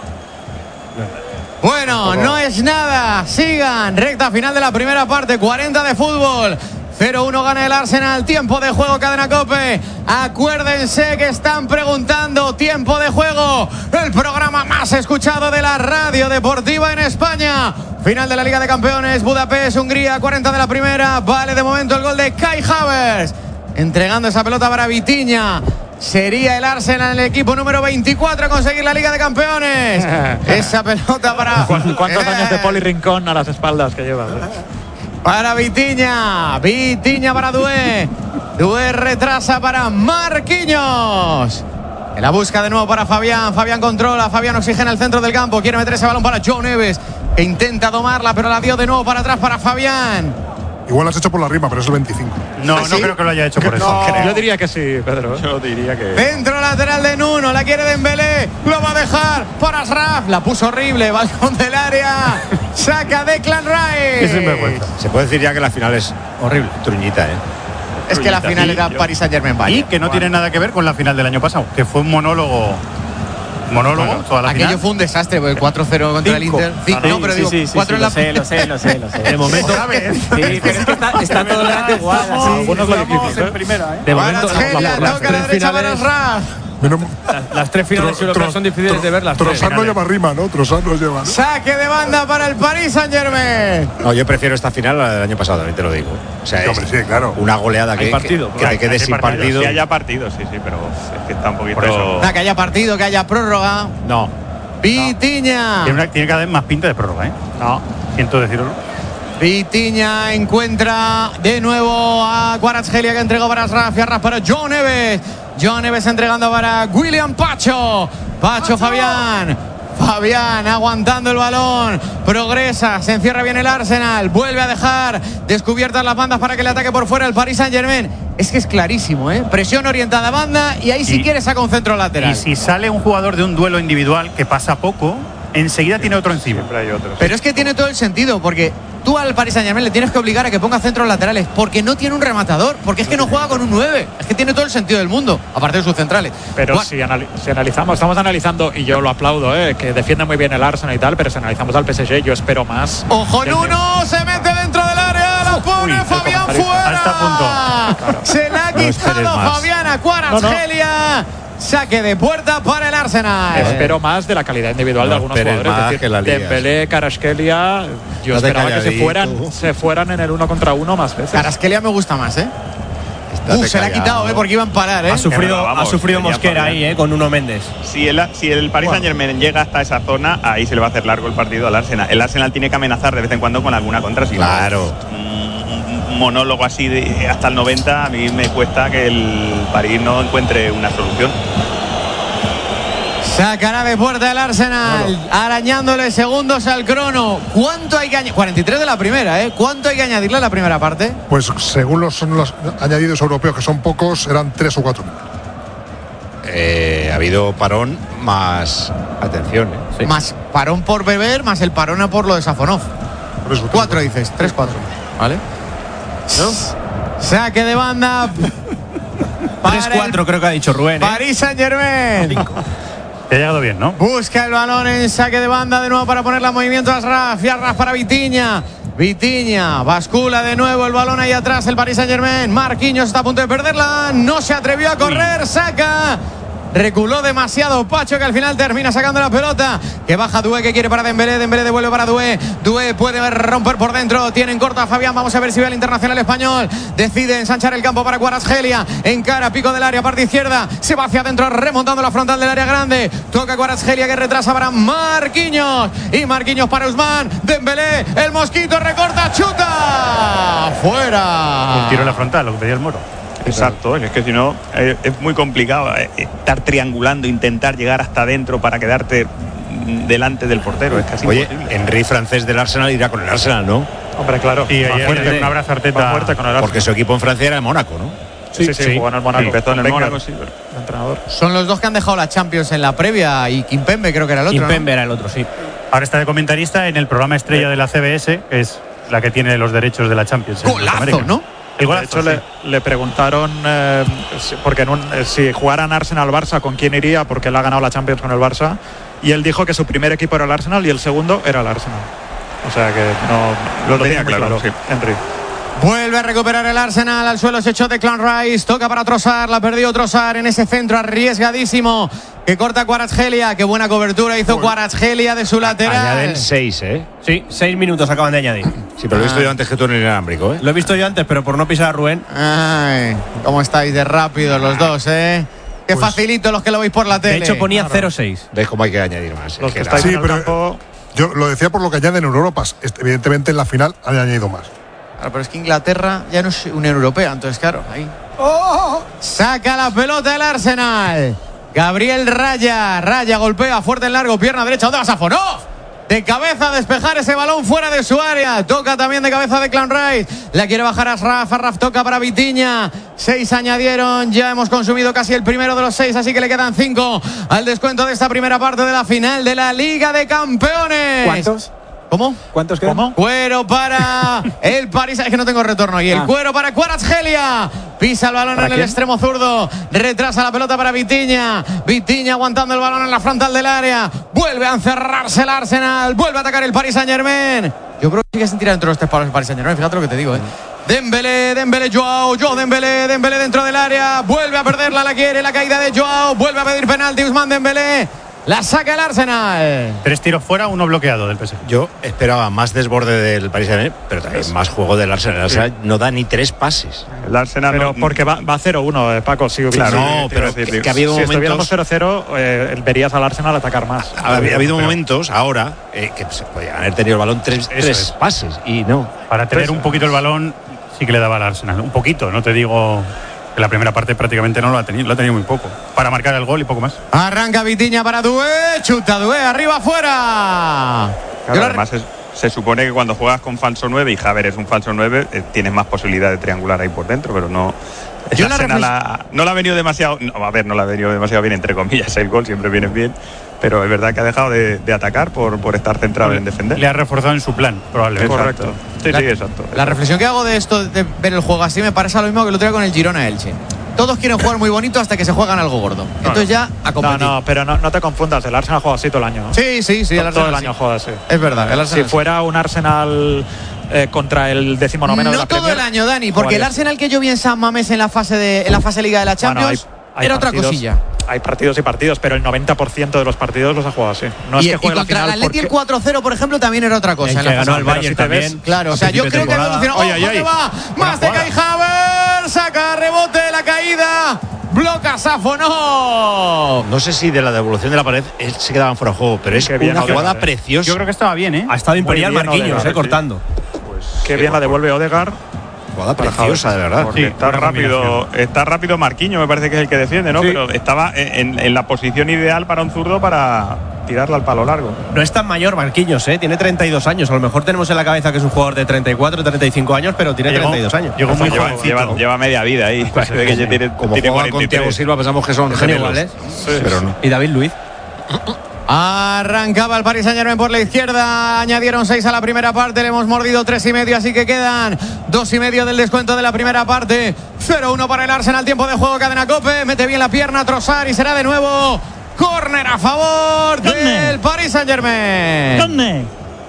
Bueno, no es nada. Sigan. Recta final de la primera parte. cuarenta de fútbol. cero uno gana el Arsenal. Tiempo de juego, Cadena COPE. Acuérdense que están preguntando. Tiempo de juego, el programa más escuchado de la radio deportiva en España. Final de la Liga de Campeones, Budapest, Hungría, cuarenta de la primera. Vale de momento el gol de Kai Havertz, entregando esa pelota para Vitinha. Sería el Arsenal el equipo número veinticuatro a conseguir la Liga de Campeones. Esa pelota para... ¿Cuántos eh. años de Poli Rincón a las espaldas que llevas? Eh? Para Vitinha. Vitinha para Doué. Doué retrasa para Marquinhos. Que la busca de nuevo para Fabián. Fabián controla. Fabián oxigena el centro del campo. Quiere meter ese balón para Joe Neves, que intenta domarla, pero la dio de nuevo para atrás para Fabián. Igual lo has hecho por la rima, pero es el veinticinco. No, ¿sí? No creo que lo haya hecho por eso. No. Yo diría que sí, Pedro. Yo diría que... Centro lateral de Nuno, la quiere Dembélé, lo va a dejar para Ashraf, la puso horrible, balcón del área, saca Declan Rice. Es sinvergüenza. Se puede decir ya que la final es horrible, truñita, ¿eh? Es que la final sí, era yo... Paris Saint-Germain. Y que no bueno. tiene nada que ver con la final del año pasado, que fue un monólogo... Monólogo, bueno, toda la aquello final. fue un desastre, porque el cuatro cero contra el Inter. Cinco, no, no, pero sí, digo, sí, sí, cuatro sí, en la lo sé, lo sé, lo sé, lo sé. De momento, sí, pero es que está, está todo el rato igual. Sí, algunos lo difícil, en primera, ¿eh? De momento, Argelia, las, toca la derecha para Ashraf. Menos... Las, las tres finales tro, europeas tro, son difíciles tro, de ver. Las Trozar no lleva rima, ¿no? Trozar no lleva, ¿no? Saque de banda para el Paris Saint-Germain. No, yo prefiero esta final a la del año pasado, también te lo digo. O sea, sí, hombre, sí, claro. Una goleada que, partido, que, que te quede sin partido. partido. Que haya partido, sí, sí, pero es que está un poquito... Nada, que haya partido, que haya prórroga. No. Vitinha. No. Tiene, una, tiene cada vez más pinta de prórroga, ¿eh? No, siento decirlo. Vitinha encuentra de nuevo a Kvaratskhelia, que entregó para Ashraf, y Ashraf para Joe Neves. Joe Neves entregando para William Pacho. Pacho Fabián. Fabián aguantando el balón, progresa, se encierra bien el Arsenal, vuelve a dejar descubiertas las bandas para que le ataque por fuera el Paris Saint-Germain. Es que es clarísimo, ¿eh? Presión orientada a banda y ahí y, si quiere saca un centro lateral. Y si sale un jugador de un duelo individual que pasa poco, enseguida sí, tiene otro encima. Siempre hay otro. Pero es que tiene todo el sentido, porque tú al Paris Saint-Germain le tienes que obligar a que ponga centros laterales, porque no tiene un rematador, porque es que no juega con un nueve. Es que tiene todo el sentido del mundo, aparte de sus centrales. Pero bueno, si, anali si analizamos, estamos analizando, y yo lo aplaudo, ¿eh? Que defiende muy bien el Arsenal y tal, pero si analizamos al P S G, yo espero más. ¡Ojo, Nuno! Se mete dentro del área, la pone Uy, Fabián fuera. Hasta punto. Claro. Se la ha quitado no Fabián a Kvaratskhelia. No, no. Saque de puerta para el Arsenal. Espero más de la calidad individual no de algunos jugadores. Es decir, Dembélé, Kvaratskhelia, yo no esperaba que se fueran, se fueran en el uno contra uno más veces. Kvaratskhelia me gusta más, ¿eh? Uh, se la ha quitado, ¿eh? Porque iban a parar, ¿eh? Ha sufrido, vamos, ha sufrido Mosquera ahí, ¿eh? Con Nuno Méndez. Si el, si el Paris bueno. Saint-Germain llega hasta esa zona, ahí se le va a hacer largo el partido al Arsenal. El Arsenal tiene que amenazar de vez en cuando con alguna contra. Si claro. Un, un monólogo así de, hasta el noventa, a mí me cuesta que el París no encuentre una solución. Sacará de puerta el Arsenal, claro. Arañándole segundos al crono. ¿Cuánto hay que añadir? cuarenta y tres de la primera, ¿eh? ¿Cuánto hay que añadirle a la primera parte? Pues según los, son los añadidos europeos, que son pocos, eran tres o cuatro. Eh, ha habido parón más atención, ¿eh? Sí. Más parón por beber, más el parón por lo de Safonov. Por eso, cuatro dices, tres, cuatro. ¿Vale? ¿No? Saque de banda. tres cuatro creo que ha dicho Rubén. ¿eh? Paris Saint-Germain. Te ha llegado bien, ¿no? Busca el balón en saque de banda de nuevo para ponerla en movimiento a Ashraf. Y Ashraf para Vitinha. Vitinha bascula de nuevo el balón ahí atrás el Paris Saint-Germain. Marquinhos está a punto de perderla. No se atrevió a correr. Uy. Saca. Reculó demasiado Pacho, que al final termina sacando la pelota. Que baja Doué, que quiere para Dembélé. Dembélé devuelve para Doué. Doué puede romper por dentro. Tienen corto a Fabián. Vamos a ver si ve al internacional español. Decide ensanchar el campo para Kvaratskhelia. Encara, pico del área, parte izquierda. Se va hacia adentro, remontando la frontal del área grande. Toca Kvaratskhelia, que retrasa para Marquinhos. Y Marquinhos para Usman. Dembélé, el mosquito recorta, chuta. Fuera. Un tiro en la frontal, lo que pedía el Moro. Exacto, es que si no es muy complicado estar triangulando, intentar llegar hasta adentro para quedarte delante del portero, es casi Oye, imposible. Henry, francés del Arsenal, irá con el Arsenal, ¿no? Hombre, claro. Y ayer fuerte, un abrazo Arteta. Fuerte con el Arsenal. Porque su equipo en Francia era el Mónaco, ¿no? Sí, sí, sí, sí, jugó en el Mónaco. Sí, empezó en el Venga, Mónaco, sí. El entrenador. Son los dos que han dejado la Champions en la previa y Kimpembe creo que era el otro. Kimpembe ¿no? era el otro, sí. Ahora está de comentarista en el programa estrella de la C B S, que es la que tiene los derechos de la Champions. Golazo, ¿no? El golazo, de hecho, sí. le, le preguntaron eh, porque en un, eh, si jugaran Arsenal-Barça, ¿con quién iría? Porque él ha ganado la Champions con el Barça. Y él dijo que su primer equipo era el Arsenal y el segundo era el Arsenal. O sea que no lo, lo tenía claro, claro. Sí. Henry. Vuelve a recuperar el Arsenal. Al suelo se echó Declan Rice. Toca para Trossard. La perdió Trossard en ese centro arriesgadísimo que corta Kvaratskhelia. Qué buena cobertura hizo Kvaratskhelia de su lateral. Añaden seis, ¿eh? Sí, seis minutos acaban de añadir. Sí, pero lo he visto yo antes que tú en el inalámbrico, ¿eh? Lo he visto yo antes, pero por no pisar a Rubén. Ay, cómo estáis de rápido los dos, ¿eh? Qué Pues, facilito los que lo veis por la tele. De hecho, ponía cero seis. ¿Ves cómo hay que añadir más? Los que Es estáis Sí, en el pero campo, yo lo decía por lo que añaden en Europas. Este, Evidentemente en la final han añadido más. Claro, pero es que Inglaterra ya no es Unión Europea, entonces claro, ahí. Saca la pelota el Arsenal. Gabriel Raya, Raya golpea fuerte en largo, pierna derecha. ¿Dónde va Safonov? De cabeza a despejar ese balón fuera de su área. Toca también de cabeza Declan Rice. La quiere bajar Ashraf. Ashraf toca para Vitinha. Seis añadieron. Ya hemos consumido casi el primero de los seis, así que le quedan cinco al descuento de esta primera parte de la final de la Liga de Campeones. ¿Cuántos? ¿Cómo? ¿Cuántos quedan? ¿Cómo? Cuero para el París. Es que no tengo retorno. Y el Ah. cuero para Kvaratskhelia. Pisa el balón en el quién? extremo zurdo. Retrasa la pelota para Vitinha. Vitinha aguantando el balón en la frontal del área. Vuelve a encerrarse el Arsenal. Vuelve a atacar el Paris Saint-Germain. Yo creo que sigue sin tirar dentro de los tres palos el Paris Saint-Germain. Fíjate lo que te digo, ¿eh? Dembélé, Dembélé, Joao, Joao Dembélé, Dembélé dentro del área. Vuelve a perderla, la quiere, la caída de Joao. Vuelve a pedir penalti Ousmane Dembélé. La saca el Arsenal. Tres tiros fuera, uno bloqueado del P S G. Yo esperaba más desborde del Paris Saint-Germain, pero también más juego del Arsenal. O sea, no da ni tres pases. El Arsenal pero no- porque va, va cero uno, eh, Paco. Sí, Claro, sí, no, te pero iba a decir, que- que ha habido si estuviéramos momentos- cero cero, eh, verías al Arsenal atacar más. Ha, ha habido Pero- momentos ahora eh, que se podían haber tenido el balón tres, tres es. pases y no. Para tener Tres. un poquito el balón, sí que le daba al Arsenal. Un poquito, no te digo que la primera parte prácticamente no lo ha tenido, lo ha tenido muy poco. Para marcar el gol y poco más. Arranca Vitinha para Doué. Chuta Doué, arriba afuera. Claro, además es- se supone que cuando juegas con falso nueve y Javer es un falso nueve, eh, tienes más posibilidad de triangular ahí por dentro, pero no. El Yo la Arsenal reflex- ha- no le ha venido demasiado. No, a ver, no le ha venido demasiado bien, entre comillas. El gol siempre viene bien, pero es verdad que ha dejado de, de atacar por, por estar centrado en defender. Le ha reforzado en su plan, probablemente. Correcto. Sí, La- sí, exacto. La reflexión que hago de esto, de ver el juego así, me parece lo mismo que lo tengo con el Girona Elche. Todos quieren jugar muy bonito hasta que se juegan algo gordo. Entonces ya a No, competir. no, pero no, no te confundas. El Arsenal juega así todo el año. ¿no? Sí, sí, sí. To- El todo Arsenal el sí. año juega así. Es verdad. El Si Arsenal sí. fuera un Arsenal eh, contra el decimonoveno de No la todo Premier, el año, Dani, porque el jugaría Arsenal que yo vi en San Mamés en la fase de en la fase Liga de la Bueno, Champions hay- hay era otra partidos- cosilla. Hay partidos y partidos, pero el noventa por ciento de los partidos los ha jugado así. No y, es que y juegue la contra el final Atleti el porque- cuatro cero, por ejemplo, también era otra cosa. El en que la ganó fase. el pero Bayern si te ves- también. Claro, o sea, yo creo que ha evolucionado. Oye, ¡Ojo oye, que va! buena Más de jugada. Kai Havertz, saca rebote, la caída, bloca Safonov. No sé si de la devolución de la pared eh, se quedaban fuera de juego, pero es Qué bien una Odegaard, jugada eh. preciosa. Yo creo que estaba bien, ¿eh? Ha estado imperial bien Marquinhos, Odegaard, eh, sí. cortando. Qué bien la devuelve Odegaard. jugada preciosa, de verdad. Porque Sí, está buena rápido, combinación. está rápido Marquinhos, me parece que es el que defiende, ¿no? Sí. Pero estaba en, en la posición ideal para un zurdo para tirarla al palo largo. No es tan mayor Marquinhos, ¿eh? Tiene treinta y dos años. A lo mejor tenemos en la cabeza que es un jugador de treinta y cuatro, treinta y cinco años, pero tiene Llegó- treinta y dos años. llegó muy Lleva- jovencito. Lleva, lleva media vida ahí. Parece que ya tiene, Como tiene juega con cuarenta y Thiago tres. Silva, pensamos que son Son gemelos. iguales. Pero no. Y David Luiz. Arrancaba el Paris Saint-Germain por la izquierda, añadieron seis a la primera parte, le hemos mordido tres y medio, así que quedan dos y medio del descuento de la primera parte. cero uno para el Arsenal, tiempo de juego, cadena Cope, mete bien la pierna Trossard y será de nuevo córner a favor del Paris Saint-Germain.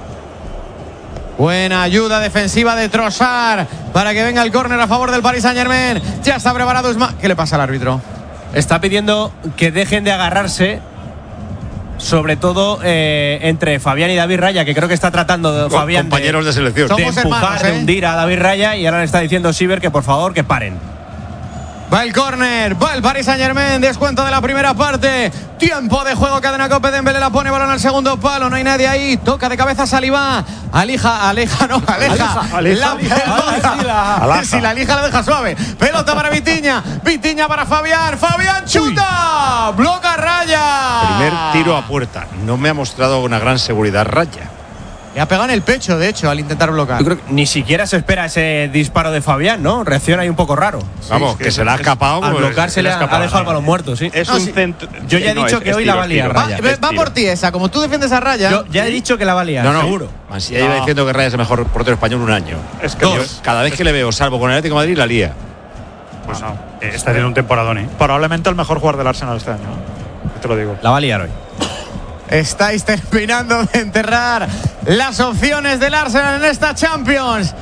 Buena ayuda defensiva de Trossard para que venga el córner a favor del Paris Saint-Germain. Ya está preparado Usman. ¿Qué le pasa al árbitro? Está pidiendo que dejen de agarrarse, sobre todo eh, entre Fabián y David Raya, que creo que está tratando de, Co- Fabián compañeros de selección. de Somos empujar, hermanos, de ¿eh? hundir a David Raya, y ahora le está diciendo Siver que por favor que paren. Va el córner, va el Paris Saint-Germain, descuento de la primera parte. Tiempo de juego, cadena Cope, Dembélé la pone, balón al segundo palo, no hay nadie ahí. Toca de cabeza Saliba, alija, aleja, no, aleja. Aleja, La pelota. Alaja. Si la alija la deja suave. Pelota para Vitinha, Vitinha para Fabián, Fabián chuta, bloca Raya. Primer tiro a puerta. No me ha mostrado una gran seguridad Raya. Le ha pegado en el pecho, de hecho, al intentar bloquear. Yo creo que ni siquiera se espera ese disparo de Fabián, ¿no? Reacciona ahí un poco raro. Vamos, que, se le ha escapado. Al pues, bloquearse le ha, ha dejado el balón muerto, sí. Es No, un sí. centro. Yo ya he no, dicho es- que es hoy tiro, la va a es liar, tiro. Va, Raya. va- Es va tiro. por ti esa, como tú defiendes a Raya. Yo ya he dicho que la va a liar, No, no. seguro. Mansilla lleva diciendo que Raya es el mejor portero español un año. Es que Yo, Dios. cada vez que le veo, salvo con el Atlético de Madrid, la lía. Pues no, eh, está haciendo un temporadón, ¿eh? Probablemente el mejor jugador del Arsenal este año. ¿eh? Te lo digo. La va a liar hoy. Estáis terminando de enterrar las opciones del Arsenal en esta Champions.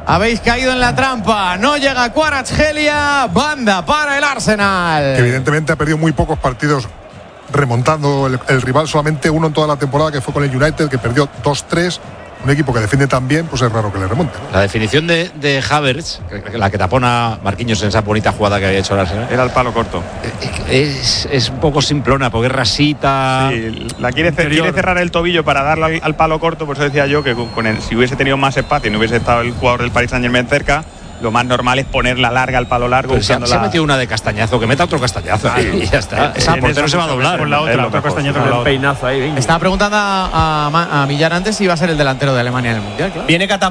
Habéis caído en la trampa. No llega Kvaratskhelia. Banda para el Arsenal. Que evidentemente ha perdido muy pocos partidos remontando el, el rival, solamente uno en toda la temporada, que fue con el United, que perdió dos tres. Un equipo que defiende tan bien, pues es raro que le remonte, ¿no? La definición de, de Havertz, la que tapona Marquinhos en esa bonita jugada que había hecho el Arsenal, era el palo corto. Es, es un poco simplona, porque es rasita. Sí, la quiere, quiere cerrar el tobillo para darle al, al palo corto. Por eso decía yo que con el, si hubiese tenido más espacio y no hubiese estado el jugador del Paris Saint-Germain cerca, lo más normal es ponerla larga al palo largo. Pero se, ha, se ha metido una de castañazo, que meta otro castañazo. Ay, y ya está. Esa portero se va a doblar. Con la otra, otro castañazo con el peinazo ahí. Estaba preguntando a, a, a Millar antes si iba a ser el delantero de Alemania en el Mundial. Claro. Viene catapultado